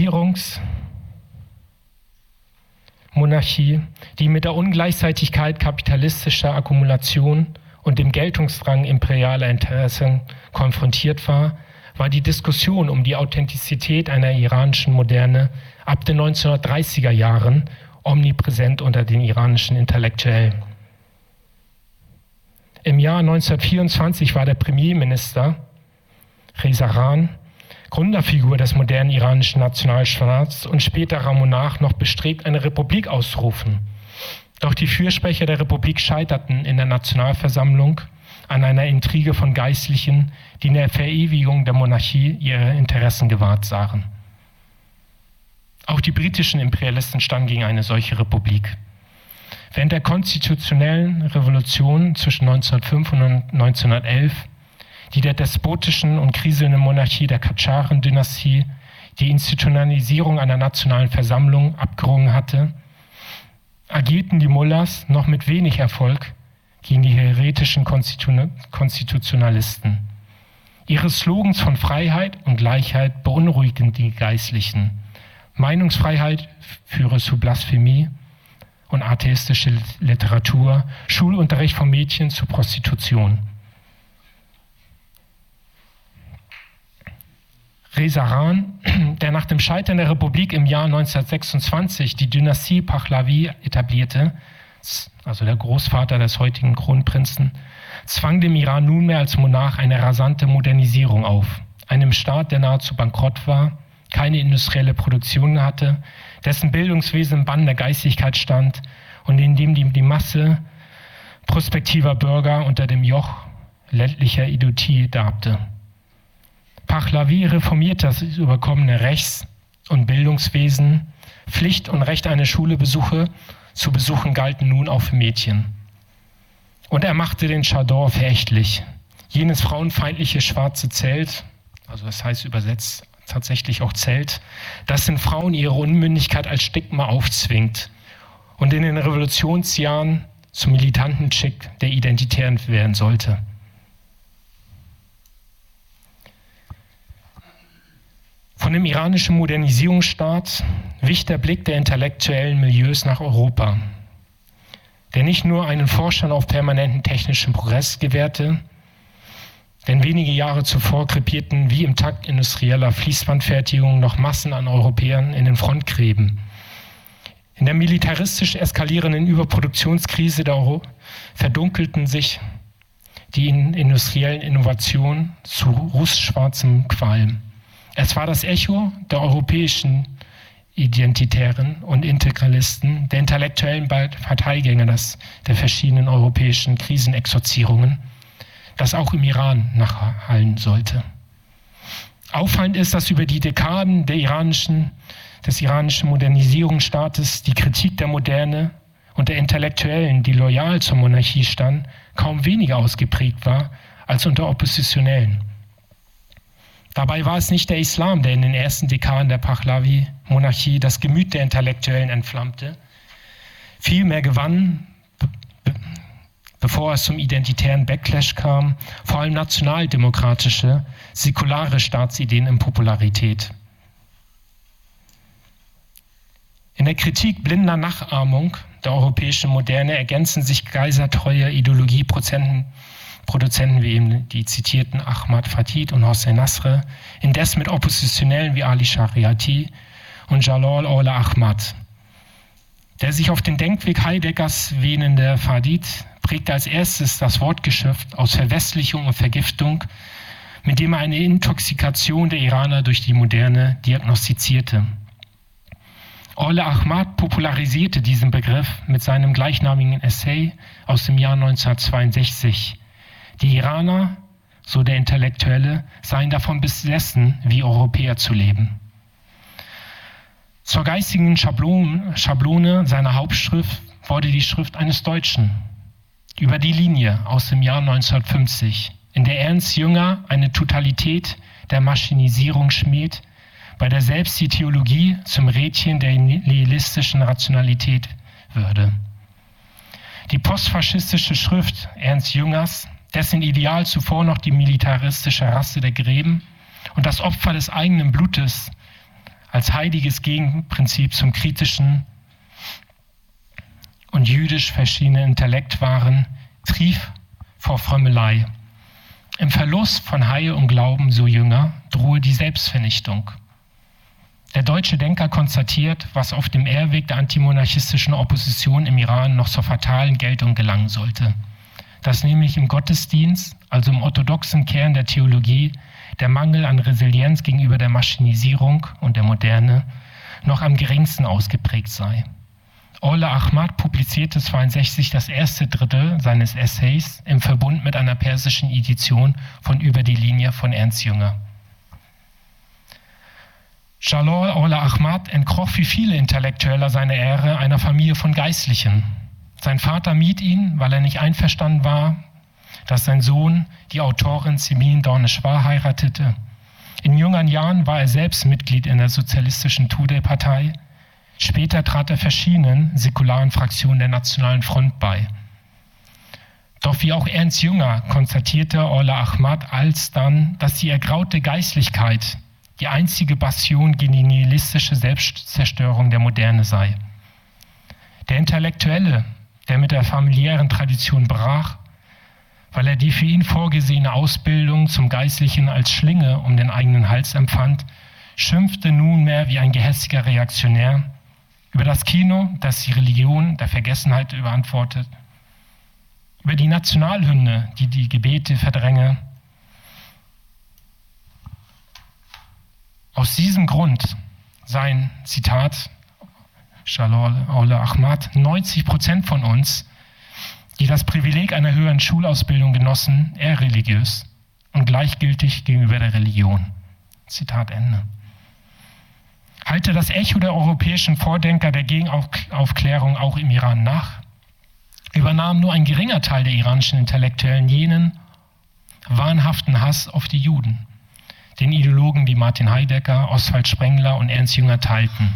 Modernisierungsmonarchie, die mit der Ungleichzeitigkeit kapitalistischer Akkumulation und dem Geltungsdrang imperialer Interessen konfrontiert war, war die Diskussion um die Authentizität einer iranischen Moderne ab den 1930er Jahren omnipräsent unter den iranischen Intellektuellen. Im Jahr 1924 war der Premierminister Reza Khan, Gründerfigur des modernen iranischen Nationalstaats und späterer Monarch, noch bestrebt, eine Republik auszurufen. Doch die Fürsprecher der Republik scheiterten in der Nationalversammlung an einer Intrige von Geistlichen, die in der Verewigung der Monarchie ihre Interessen gewahrt sahen. Auch die britischen Imperialisten standen gegen eine solche Republik. Während der konstitutionellen Revolution zwischen 1905 und 1911, die der despotischen und kriselnden Monarchie der Kadscharen-Dynastie die Institutionalisierung einer nationalen Versammlung abgerungen hatte, agierten die Mullahs noch mit wenig Erfolg gegen die heretischen Konstitutionalisten. Ihre Slogans von Freiheit und Gleichheit beunruhigten die Geistlichen. Meinungsfreiheit führe zu Blasphemie und atheistische Literatur, Schulunterricht von Mädchen zu Prostitution. Reza Khan, der nach dem Scheitern der Republik im Jahr 1926 die Dynastie Pahlavi etablierte, also der Großvater des heutigen Kronprinzen, zwang dem Iran nunmehr als Monarch eine rasante Modernisierung auf. Einem Staat, der nahezu bankrott war, keine industrielle Produktion hatte, dessen Bildungswesen im Bann der Geistigkeit stand und in dem die Masse prospektiver Bürger unter dem Joch ländlicher Idiotie darbte. Pahlavi reformierte das überkommene Rechts- und Bildungswesen. Pflicht und Recht, eine Schule zu besuchen, galten nun auch für Mädchen. Und er machte den Chador verächtlich. Jenes frauenfeindliche schwarze Zelt, also das heißt übersetzt tatsächlich auch zählt, das den Frauen ihre Unmündigkeit als Stigma aufzwingt und in den Revolutionsjahren zum militanten Schick der Identitären werden sollte. Von dem iranischen Modernisierungsstaat wich der Blick der intellektuellen Milieus nach Europa, der nicht nur einen Forschern auf permanenten technischen Progress gewährte, denn wenige Jahre zuvor krepierten wie im Takt industrieller Fließbandfertigung noch Massen an Europäern in den Frontgräben. In der militaristisch eskalierenden Überproduktionskrise der Euro verdunkelten sich die industriellen Innovationen zu rußschwarzem Qualm. Es war das Echo der europäischen Identitären und Integralisten, der intellektuellen Parteigänger der verschiedenen europäischen Krisenexorzierungen, das auch im Iran nachhallen sollte. Auffallend ist, dass über die Dekaden des iranischen Modernisierungsstaates die Kritik der Moderne und der Intellektuellen, die loyal zur Monarchie standen, kaum weniger ausgeprägt war als unter Oppositionellen. Dabei war es nicht der Islam, der in den ersten Dekaden der Pahlavi-Monarchie das Gemüt der Intellektuellen entflammte. Vielmehr gewann, bevor es zum identitären Backlash kam, vor allem nationaldemokratische, säkulare Staatsideen in Popularität. In der Kritik blinder Nachahmung der europäischen Moderne ergänzen sich geisertreue Ideologieproduzenten wie eben die zitierten Ahmad Fatih und Hossein Nasr, indes mit Oppositionellen wie Ali Shariati und Jalal Ola Ahmad. Der sich auf den Denkweg Heideggers wähnende Fatih prägte als erstes das Wortgeschäft aus Verwestlichung und Vergiftung, mit dem er eine Intoxikation der Iraner durch die Moderne diagnostizierte. Ola Ahmad popularisierte diesen Begriff mit seinem gleichnamigen Essay aus dem Jahr 1962. Die Iraner, so der Intellektuelle, seien davon besessen, wie Europäer zu leben. Zur geistigen Schablone seiner Hauptschrift wurde die Schrift eines Deutschen, Über die Linie aus dem Jahr 1950, in der Ernst Jünger eine Totalität der Maschinisierung schmäht, bei der selbst die Theologie zum Rädchen der nihilistischen Rationalität würde. Die postfaschistische Schrift Ernst Jüngers, dessen Ideal zuvor noch die militaristische Rasse der Gräben und das Opfer des eigenen Blutes als heiliges Gegenprinzip zum kritischen und jüdisch verschiedenen Intellekt waren, trief vor Frömmelei. Im Verlust von Heil und Glauben, so Jünger, drohe die Selbstvernichtung. Der deutsche Denker konstatiert, was auf dem Irrweg der antimonarchistischen Opposition im Iran noch zur fatalen Geltung gelangen sollte. Dass nämlich im Gottesdienst, also im orthodoxen Kern der Theologie, der Mangel an Resilienz gegenüber der Maschinisierung und der Moderne noch am geringsten ausgeprägt sei. Ola Ahmad publizierte 1962 das erste Drittel seines Essays im Verbund mit einer persischen Edition von Über die Linie von Ernst Jünger. Jalal Ola Ahmad entkroch wie viele Intellektueller seiner Ära einer Familie von Geistlichen. Sein Vater mied ihn, weil er nicht einverstanden war, dass sein Sohn die Autorin Simin Dornischwar heiratete. In jüngeren Jahren war er selbst Mitglied in der sozialistischen Tudeh-Partei. Später trat er verschiedenen säkularen Fraktionen der Nationalen Front bei. Doch wie auch Ernst Jünger konstatierte Ola Ahmad alsdann, dass die ergraute Geistlichkeit die einzige Bastion gegen die nihilistische Selbstzerstörung der Moderne sei. Der Intellektuelle, der mit der familiären Tradition brach, weil er die für ihn vorgesehene Ausbildung zum Geistlichen als Schlinge um den eigenen Hals empfand, schimpfte nunmehr wie ein gehässiger Reaktionär über das Kino, das die Religion der Vergessenheit überantwortet, über die Nationalhymne, die die Gebete verdränge. Aus diesem Grund seien, Zitat, Jalal Ola Ahmad, 90% von uns, die das Privileg einer höheren Schulausbildung genossen, eher religiös und gleichgültig gegenüber der Religion. Zitat Ende. Halte das Echo der europäischen Vordenker der Gegenaufklärung auch im Iran nach, übernahm nur ein geringer Teil der iranischen Intellektuellen jenen wahnhaften Hass auf die Juden, den Ideologen wie Martin Heidegger, Oswald Spengler und Ernst Jünger teilten.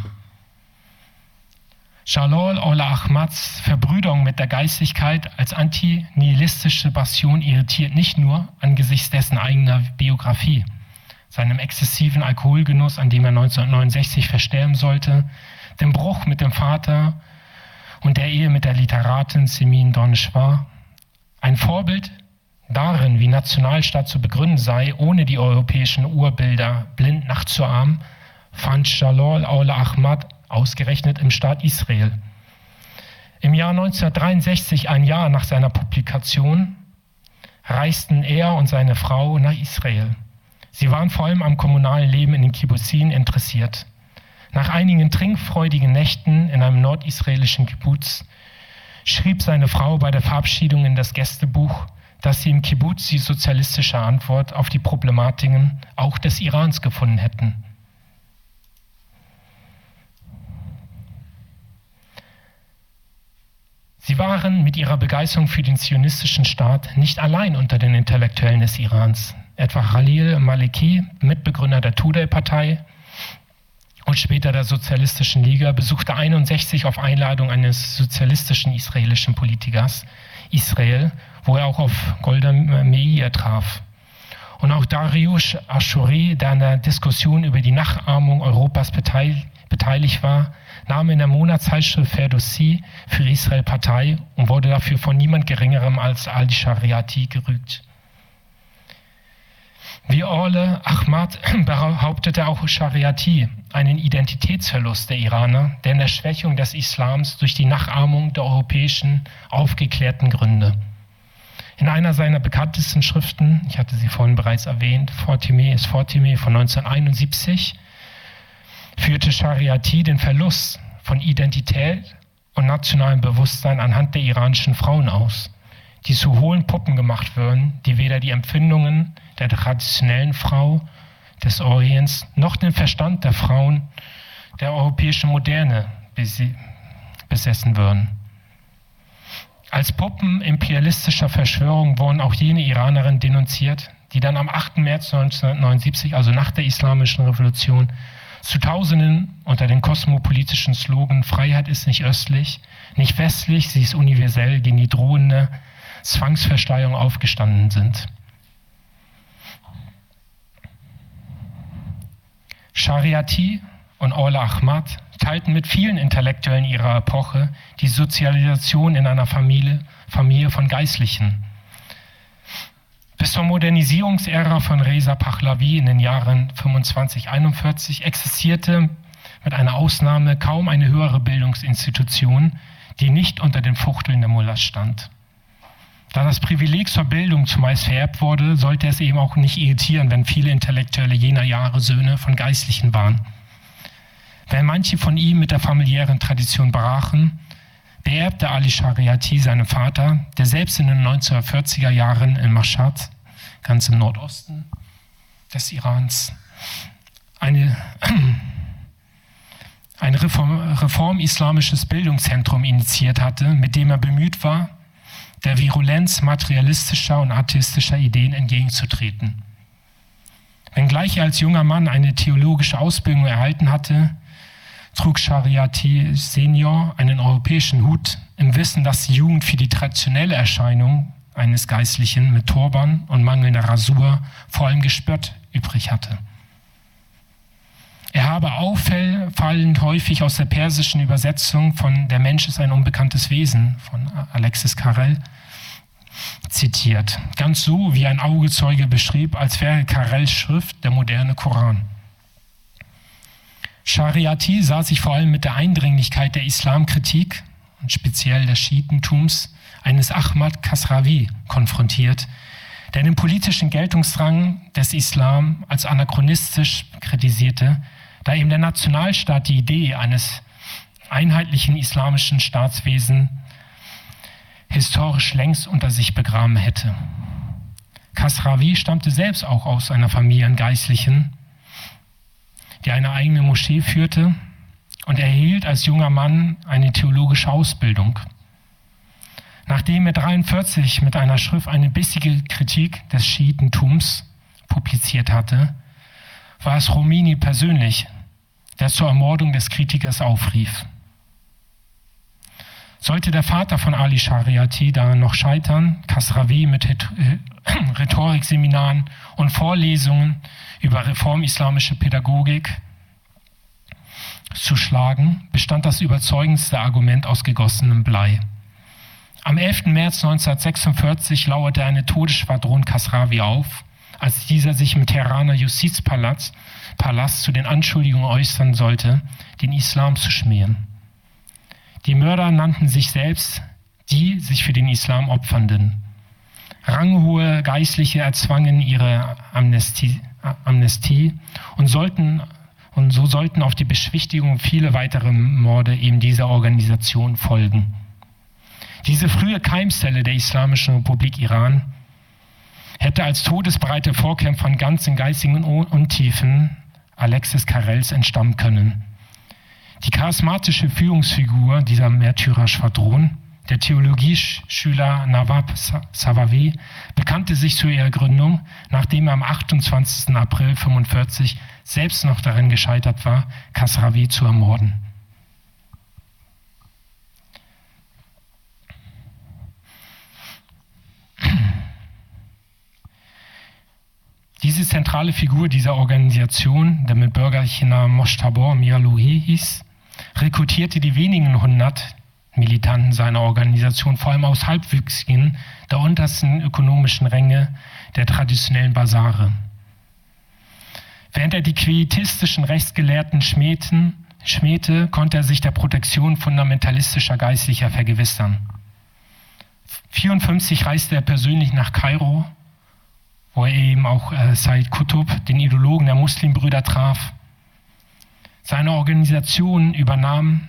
Jalal Ola Ahmads Verbrüderung mit der Geistlichkeit als antinihilistische Bastion irritiert nicht nur angesichts dessen eigener Biografie, seinem exzessiven Alkoholgenuss, an dem er 1969 versterben sollte, dem Bruch mit dem Vater und der Ehe mit der Literatin Simin Doneshwar. Ein Vorbild darin, wie Nationalstaat zu begründen sei, ohne die europäischen Urbilder blind nachzuahmen, fand Jalal Ola Ahmad ausgerechnet im Staat Israel. Im Jahr 1963, ein Jahr nach seiner Publikation, reisten er und seine Frau nach Israel. Sie waren vor allem am kommunalen Leben in den Kibbuzim interessiert. Nach einigen trinkfreudigen Nächten in einem nordisraelischen Kibbuz schrieb seine Frau bei der Verabschiedung in das Gästebuch, dass sie im Kibbuz die sozialistische Antwort auf die Problematiken auch des Irans gefunden hätten. Sie waren mit ihrer Begeisterung für den zionistischen Staat nicht allein unter den Intellektuellen des Irans. Etwa Khalil Maleki, Mitbegründer der Tudeh-Partei und später der Sozialistischen Liga, besuchte 1961 auf Einladung eines sozialistischen israelischen Politikers Israel, wo er auch auf Golda Meir traf. Und auch Dariush Ashuri, der an der Diskussion über die Nachahmung Europas beteiligt war, nahm in der Monatszeitschrift Ferdowsi für Israel Partei und wurde dafür von niemand Geringerem als al-Shariati gerügt. Wie Ola Ahmad behauptete auch Shariati einen Identitätsverlust der Iraner, der in der Schwächung des Islams durch die Nachahmung der europäischen aufgeklärten Gründe. In einer seiner bekanntesten Schriften, ich hatte sie vorhin bereits erwähnt, Fatimeh ist Fatimeh von 1971, führte Shariati den Verlust von Identität und nationalem Bewusstsein anhand der iranischen Frauen aus, die zu hohlen Puppen gemacht würden, die weder die Empfindungen der traditionellen Frau des Orients noch den Verstand der Frauen der europäischen Moderne besessen würden. Als Puppen imperialistischer Verschwörung wurden auch jene Iranerinnen denunziert, die dann am 8. März 1979, also nach der Islamischen Revolution, zu Tausenden unter den kosmopolitischen Slogan „Freiheit ist nicht östlich, nicht westlich, sie ist universell" gegen die drohende Zwangsversteigerung aufgestanden sind. Shariati und Ola Ahmad teilten mit vielen Intellektuellen ihrer Epoche die Sozialisation in einer Familie von Geistlichen. Bis zur Modernisierungsära von Reza Pahlavi in den Jahren 25-41 existierte mit einer Ausnahme kaum eine höhere Bildungsinstitution, die nicht unter den Fuchteln der Mullahs stand. Da das Privileg zur Bildung zumeist vererbt wurde, sollte es eben auch nicht irritieren, wenn viele Intellektuelle jener Jahre Söhne von Geistlichen waren. Wenn manche von ihm mit der familiären Tradition brachen, beerbte Ali Shariati seinem Vater, der selbst in den 1940er Jahren in Mashhad, ganz im Nordosten des Irans, ein reform-islamisches Bildungszentrum initiiert hatte, mit dem er bemüht war, der Virulenz materialistischer und atheistischer Ideen entgegenzutreten. Wenngleich er als junger Mann eine theologische Ausbildung erhalten hatte, trug Shariati Senior einen europäischen Hut im Wissen, dass die Jugend für die traditionelle Erscheinung eines Geistlichen mit Turban und mangelnder Rasur vor allem Gespött übrig hatte. Er habe auffallend häufig aus der persischen Übersetzung von „Der Mensch ist ein unbekanntes Wesen" von Alexis Carrel zitiert. Ganz so, wie ein Augezeuge beschrieb, als wäre Carrels Schrift der moderne Koran. Shariati sah sich vor allem mit der Eindringlichkeit der Islamkritik und speziell des Schiitentums eines Ahmad Kasravi konfrontiert, der den politischen Geltungsdrang des Islam als anachronistisch kritisierte, da eben der Nationalstaat die Idee eines einheitlichen islamischen Staatswesens historisch längst unter sich begraben hätte. Kasravi stammte selbst auch aus einer Familie an Geistlichen, die eine eigene Moschee führte, und erhielt als junger Mann eine theologische Ausbildung. Nachdem er 1943 mit einer Schrift eine bissige Kritik des Schiitentums publiziert hatte, war es Khomeini persönlich, der zur Ermordung des Kritikers aufrief. Sollte der Vater von Ali Shariati daran noch scheitern, Kasravi mit Rhetorikseminaren und Vorlesungen über reformislamische Pädagogik zu schlagen, bestand das überzeugendste Argument aus gegossenem Blei. Am 11. März 1946 lauerte eine Todesschwadron Kasravi auf, als dieser sich im Teheraner Justizpalast zu den Anschuldigungen äußern sollte, den Islam zu schmähen. Die Mörder nannten sich selbst die sich für den Islam Opfernden. Ranghohe Geistliche erzwangen ihre Amnestie und so sollten auf die Beschwichtigung viele weitere Morde eben dieser Organisation folgen. Diese frühe Keimzelle der Islamischen Republik Iran hätte als todesbereite Vorkämpfer ganz in geistigen Untiefen Alexis Carrels entstammen können. Die charismatische Führungsfigur dieser Märtyrerschwadron, der Theologieschüler Nawab Safavi, bekannte sich zu ihrer Gründung, nachdem er am 28. April 1945 selbst noch darin gescheitert war, Kasravi zu ermorden. Diese zentrale Figur dieser Organisation, der mit bürgerlichen Namen Mojtaba Mialouhi hieß, rekrutierte die wenigen 100 Militanten seiner Organisation vor allem aus Halbwüchsigen der untersten ökonomischen Ränge der traditionellen Basare. Während er die quietistischen Rechtsgelehrten schmähte, konnte er sich der Protektion fundamentalistischer Geistlicher vergewissern. 1954 reiste er persönlich nach Kairo, wo er eben auch Said Qutb, den Ideologen der Muslimbrüder, traf. Seine Organisation übernahm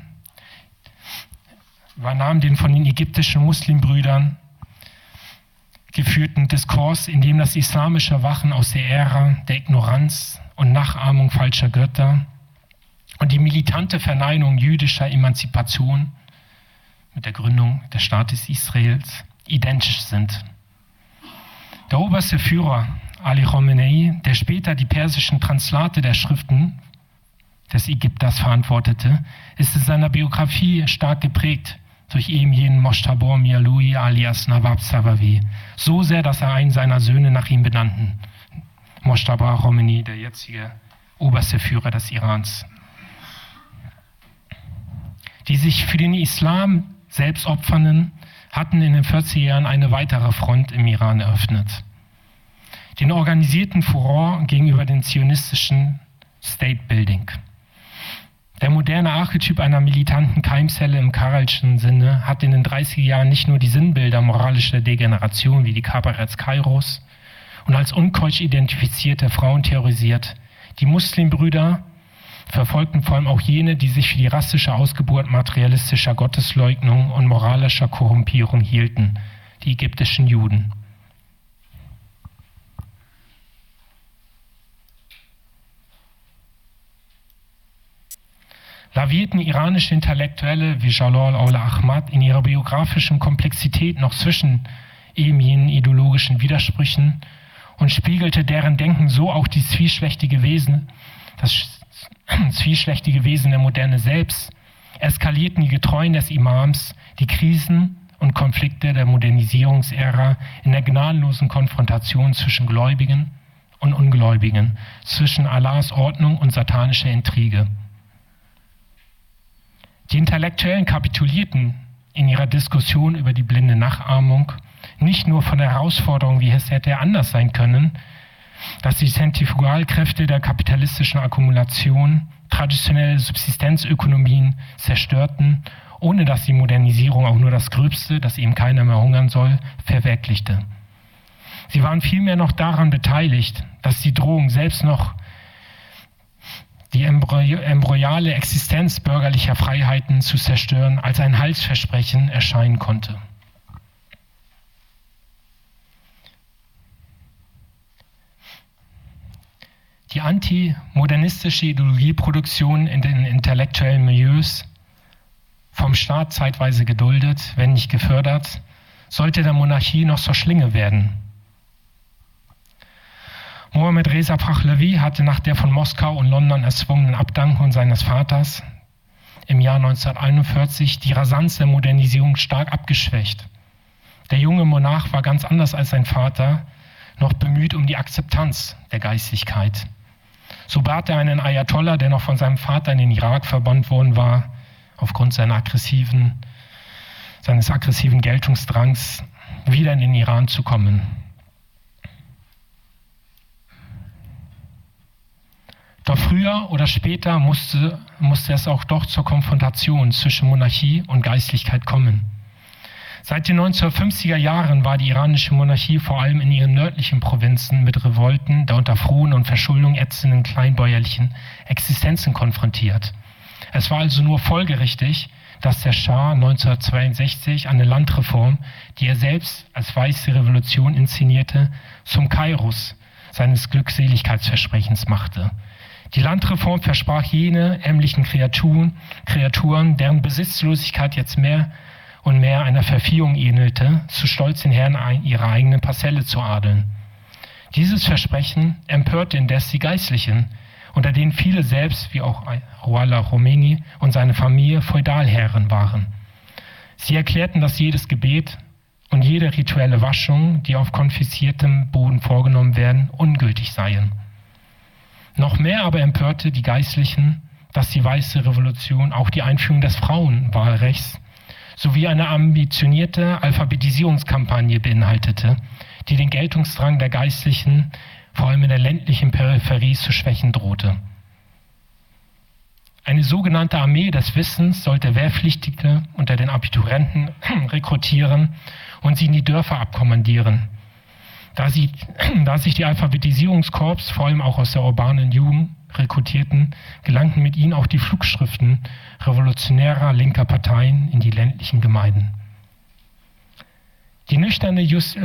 den von den ägyptischen Muslimbrüdern geführten Diskurs, in dem das islamische Erwachen aus der Ära der Ignoranz und Nachahmung falscher Götter und die militante Verneinung jüdischer Emanzipation mit der Gründung des Staates Israels identisch sind. Der oberste Führer Ali Khamenei, der später die persischen Translate der Schriften des Ägypters verantwortete, ist in seiner Biografie stark geprägt durch eben jenen Mojtaba Mialouhi alias Nawab Safavi. So sehr, dass er einen seiner Söhne nach ihm benannten. Mojtaba Khomeini, der jetzige oberste Führer des Irans. Die sich für den Islam selbst Opfernden hatten in den 40er Jahren eine weitere Front im Iran eröffnet. Den organisierten Furor gegenüber dem zionistischen State Building. Der moderne Archetyp einer militanten Keimzelle im Karelschen Sinne hat in den 30er Jahren nicht nur die Sinnbilder moralischer Degeneration wie die Kabaretts Kairos und als unkeusch identifizierte Frauen terrorisiert. Die Muslimbrüder verfolgten vor allem auch jene, die sich für die rassische Ausgeburt materialistischer Gottesleugnung und moralischer Korrumpierung hielten, die ägyptischen Juden. Lavierten iranische Intellektuelle wie Jalal Ahmad in ihrer biografischen Komplexität noch zwischen eben jenen ideologischen Widersprüchen und spiegelte deren Denken so auch das zwiespältige Wesen der Moderne selbst, eskalierten die Getreuen des Imams die Krisen und Konflikte der Modernisierungsära in der gnadenlosen Konfrontation zwischen Gläubigen und Ungläubigen, zwischen Allahs Ordnung und satanischer Intrige. Die Intellektuellen kapitulierten in ihrer Diskussion über die blinde Nachahmung nicht nur von der Herausforderung, wie es hätte anders sein können, dass die Zentrifugalkräfte der kapitalistischen Akkumulation traditionelle Subsistenzökonomien zerstörten, ohne dass die Modernisierung auch nur das Gröbste, dass eben keiner mehr hungern soll, verwirklichte. Sie waren vielmehr noch daran beteiligt, dass die Drohung selbst noch die embryale Existenz bürgerlicher Freiheiten zu zerstören, als ein Heilsversprechen erscheinen konnte. Die antimodernistische Ideologieproduktion in den intellektuellen Milieus, vom Staat zeitweise geduldet, wenn nicht gefördert, sollte der Monarchie noch zur Schlinge werden. Mohammad Reza Pahlavi hatte nach der von Moskau und London erzwungenen Abdankung seines Vaters im Jahr 1941 die Rasanz der Modernisierung stark abgeschwächt. Der junge Monarch war ganz anders als sein Vater, noch bemüht um die Akzeptanz der Geistlichkeit. So bat er einen Ayatollah, der noch von seinem Vater in den Irak verbannt worden war, aufgrund seines aggressiven Geltungsdrangs, wieder in den Iran zu kommen. Doch früher oder später musste es auch doch zur Konfrontation zwischen Monarchie und Geistlichkeit kommen. Seit den 1950er Jahren war die iranische Monarchie vor allem in ihren nördlichen Provinzen mit Revolten der unter frohen und Verschuldung ätzenden kleinbäuerlichen Existenzen konfrontiert. Es war also nur folgerichtig, dass der Schah 1962 eine Landreform, die er selbst als weiße Revolution inszenierte, zum Kairos seines Glückseligkeitsversprechens machte. Die Landreform versprach jene ärmlichen Kreaturen, deren Besitzlosigkeit jetzt mehr und mehr einer Verviehung ähnelte, zu stolz den Herren ihrer eigenen Parzelle zu adeln. Dieses Versprechen empörte indes die Geistlichen, unter denen viele selbst, wie auch Ruhollah Khomeini und seine Familie, Feudalherren waren. Sie erklärten, dass jedes Gebet und jede rituelle Waschung, die auf konfisziertem Boden vorgenommen werden, ungültig seien. Noch mehr aber empörte die Geistlichen, dass die Weiße Revolution auch die Einführung des Frauenwahlrechts sowie eine ambitionierte Alphabetisierungskampagne beinhaltete, die den Geltungsdrang der Geistlichen vor allem in der ländlichen Peripherie zu schwächen drohte. Eine sogenannte Armee des Wissens sollte Wehrpflichtige unter den Abiturienten rekrutieren und sie in die Dörfer abkommandieren. Da sich die Alphabetisierungskorps vor allem auch aus der urbanen Jugend rekrutierten, gelangten mit ihnen auch die Flugschriften revolutionärer linker Parteien in die ländlichen Gemeinden. Die nüchterne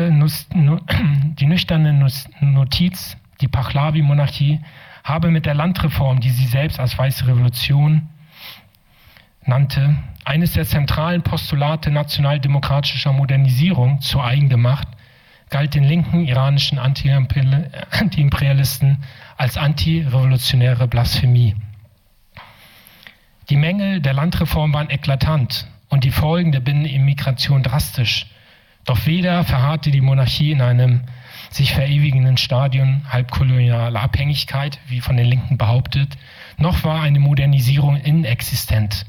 Notiz, die Pahlavi-Monarchie, habe mit der Landreform, die sie selbst als Weiße Revolution nannte, eines der zentralen Postulate nationaldemokratischer Modernisierung zu eigen gemacht, galt den linken iranischen Antiimperialisten als antirevolutionäre Blasphemie. Die Mängel der Landreform waren eklatant und die Folgen der Binnenimmigration drastisch. Doch weder verharrte die Monarchie in einem sich verewigenden Stadion halbkolonialer Abhängigkeit, wie von den Linken behauptet, noch war eine Modernisierung inexistent.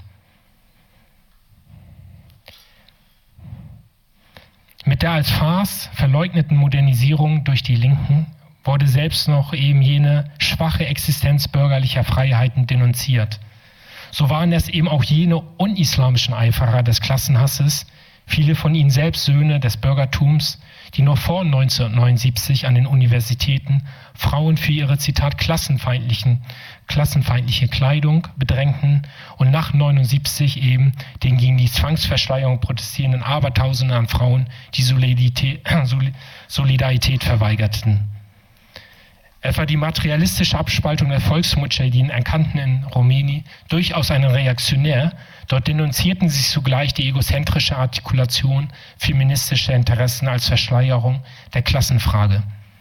Mit der als Farce verleugneten Modernisierung durch die Linken wurde selbst noch eben jene schwache Existenz bürgerlicher Freiheiten denunziert. So waren es eben auch jene unislamischen Eiferer des Klassenhasses, viele von ihnen selbst Söhne des Bürgertums, die noch vor 1979 an den Universitäten Frauen für ihre, Zitat, klassenfeindliche Kleidung bedrängten und nach 1979 eben den gegen die Zwangsversteigerung protestierenden Abertausenden an Frauen die Solidarität verweigerten. Etwa die materialistische Abspaltung der Volksmudschahidin erkannten in Khomeini durchaus einen Reaktionär, dort denunzierten sie zugleich die egozentrische Artikulation feministischer Interessen als Verschleierung der Klassenfrage.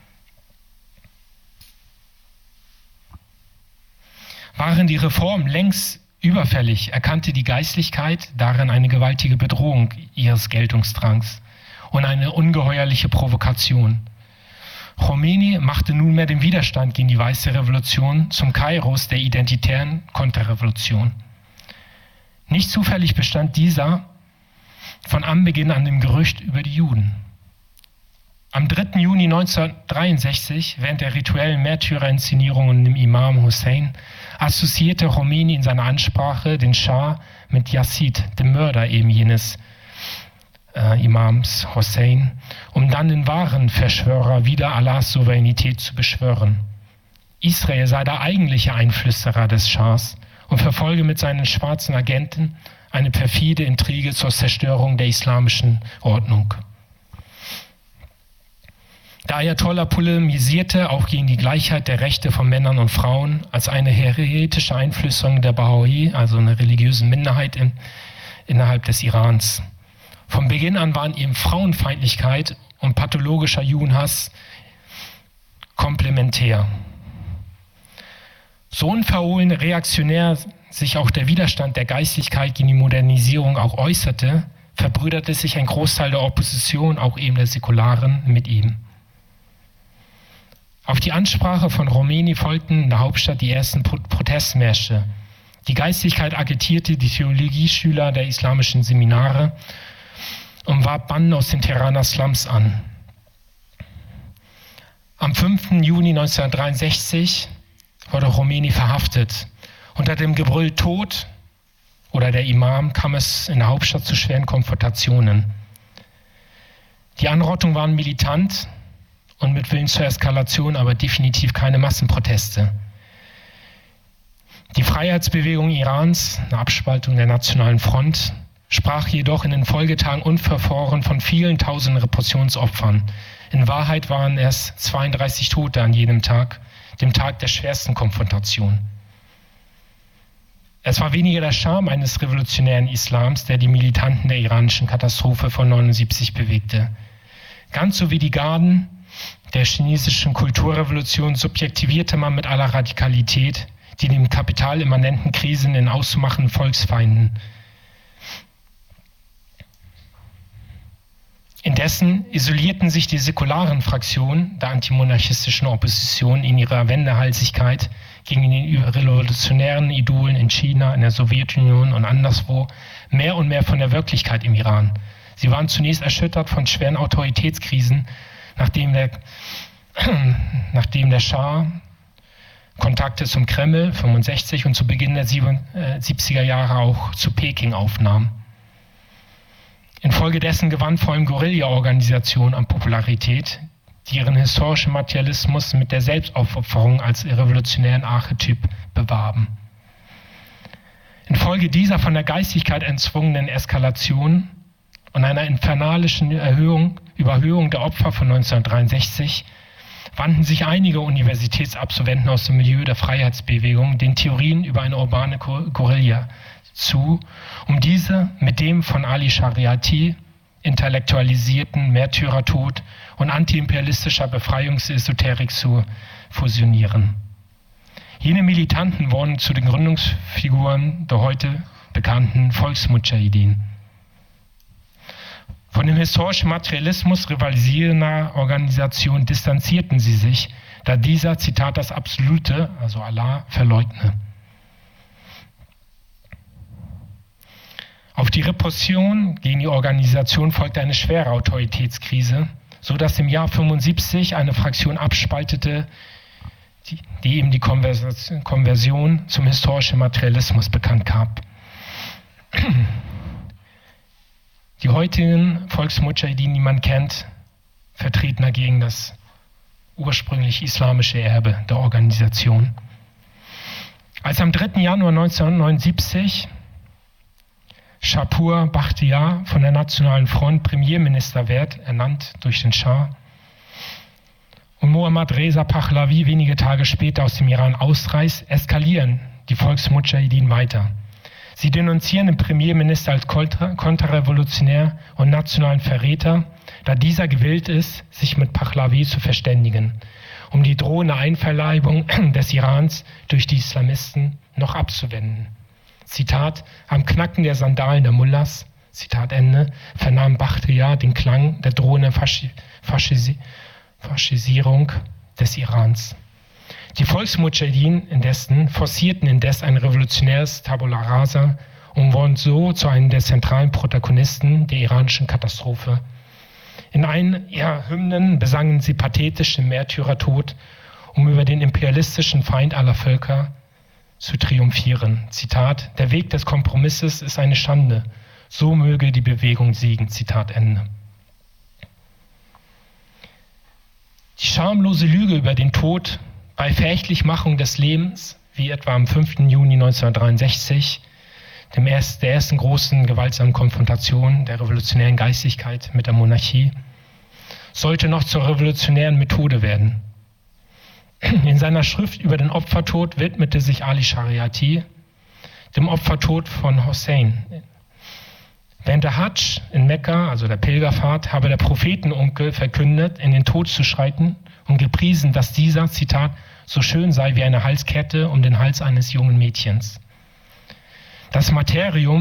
Waren die Reformen längst überfällig, erkannte die Geistlichkeit darin eine gewaltige Bedrohung ihres Geltungsdrangs und eine ungeheuerliche Provokation. Khomeini machte nunmehr den Widerstand gegen die Weiße Revolution zum Kairos der identitären Konterrevolution. Nicht zufällig bestand dieser von Anbeginn an dem Gerücht über die Juden. Am 3. Juni 1963, während der rituellen Märtyrerinszenierungen dem Imam Hussein, assoziierte Khomeini in seiner Ansprache den Schah mit Yazid, dem Mörder eben jenes Imams Hussein, um dann den wahren Verschwörer wider Allahs Souveränität zu beschwören. Israel sei der eigentliche Einflüsterer des Schahs und verfolge mit seinen schwarzen Agenten eine perfide Intrige zur Zerstörung der islamischen Ordnung. Der Ayatollah polemisierte auch gegen die Gleichheit der Rechte von Männern und Frauen als eine heretische Einflüsterung der Baha'i, also einer religiösen Minderheit innerhalb des Irans. Von Beginn an waren eben Frauenfeindlichkeit und pathologischer Judenhass komplementär. So unverhohlen reaktionär sich auch der Widerstand der Geistlichkeit gegen die Modernisierung auch äußerte, verbrüderte sich ein Großteil der Opposition, auch eben der Säkularen, mit ihm. Auf die Ansprache von Khomeini folgten in der Hauptstadt die ersten Protestmärsche. Die Geistlichkeit agitierte die Theologieschüler der islamischen Seminare und warb Banden aus den Teheraner Slums an. Am 5. Juni 1963 wurde Khomeini verhaftet. Unter dem Gebrüll Tod oder der Imam kam es in der Hauptstadt zu schweren Konfrontationen. Die Anrottungen waren militant und mit Willen zur Eskalation, aber definitiv keine Massenproteste. Die Freiheitsbewegung Irans, eine Abspaltung der Nationalen Front, sprach jedoch in den Folgetagen unverfroren von vielen tausenden Repressionsopfern. In Wahrheit waren es 32 Tote an jedem Tag, dem Tag der schwersten Konfrontation. Es war weniger der Charme eines revolutionären Islams, der die Militanten der iranischen Katastrophe von 1979 bewegte. Ganz so wie die Garden der chinesischen Kulturrevolution subjektivierte man mit aller Radikalität die dem Kapital immanenten Krisen in auszumachenden Volksfeinden. Indessen isolierten sich die säkularen Fraktionen der antimonarchistischen Opposition in ihrer Wendehalsigkeit gegen den revolutionären Idolen in China, in der Sowjetunion und anderswo mehr und mehr von der Wirklichkeit im Iran. Sie waren zunächst erschüttert von schweren Autoritätskrisen, nachdem der Schah Kontakte zum Kreml 1965 und zu Beginn der 70er Jahre auch zu Peking aufnahm. Infolgedessen gewann vor allem Guerilla-Organisationen an Popularität, die ihren historischen Materialismus mit der Selbstaufopferung als revolutionären Archetyp bewarben. Infolge dieser von der Geistigkeit entzwungenen Eskalation und einer infernalischen Überhöhung der Opfer von 1963 wandten sich einige Universitätsabsolventen aus dem Milieu der Freiheitsbewegung den Theorien über eine urbane Guerilla zu, um diese mit dem von Ali Shariati intellektualisierten Märtyrertod und antiimperialistischer Befreiungsesoterik zu fusionieren. Jene Militanten wurden zu den Gründungsfiguren der heute bekannten Volksmudschahidin. Von dem historischen Materialismus rivalisierender Organisation distanzierten sie sich, da dieser, Zitat, das Absolute, also Allah, verleugne. Auf die Repression gegen die Organisation folgte eine schwere Autoritätskrise, sodass im Jahr 1975 eine Fraktion abspaltete, die eben die Konversion zum historischen Materialismus bekannt gab. Die heutigen Volksmudschahidin, die man kennt, vertreten dagegen das ursprünglich islamische Erbe der Organisation. Als am 3. Januar 1979 Shapur Bakhtiar von der Nationalen Front Premierminister wird, ernannt durch den Schah, und Mohammad Reza Pahlavi wenige Tage später aus dem Iran ausreist, eskalieren die Volksmudschahidin weiter. Sie denunzieren den Premierminister als konterrevolutionär und nationalen Verräter, da dieser gewillt ist, sich mit Pahlavi zu verständigen, um die drohende Einverleibung des Irans durch die Islamisten noch abzuwenden. Zitat, am Knacken der Sandalen der Mullahs, Zitat Ende, vernahm Bakhtiar den Klang der drohenden Faschisierung des Irans. Die Volksmudschahidin indessen forcierten ein revolutionäres Tabula Rasa und wurden so zu einem der zentralen Protagonisten der iranischen Katastrophe. In einen ihrer Hymnen besangen sie pathetisch den Märtyrertod, um über den imperialistischen Feind aller Völker zu triumphieren. Zitat, der Weg des Kompromisses ist eine Schande, so möge die Bewegung siegen. Zitat Ende. Die schamlose Lüge über den Tod bei Verächtlichmachung des Lebens, wie etwa am 5. Juni 1963, der ersten großen gewaltsamen Konfrontation der revolutionären Geistigkeit mit der Monarchie, sollte noch zur revolutionären Methode werden. In seiner Schrift über den Opfertod widmete sich Ali Shariati dem Opfertod von Hussein, Während der Hadsch in Mekka, also der Pilgerfahrt, habe der Prophetenonkel verkündet, in den Tod zu schreiten und gepriesen, dass dieser, Zitat, so schön sei wie eine Halskette um den Hals eines jungen Mädchens. Das Materium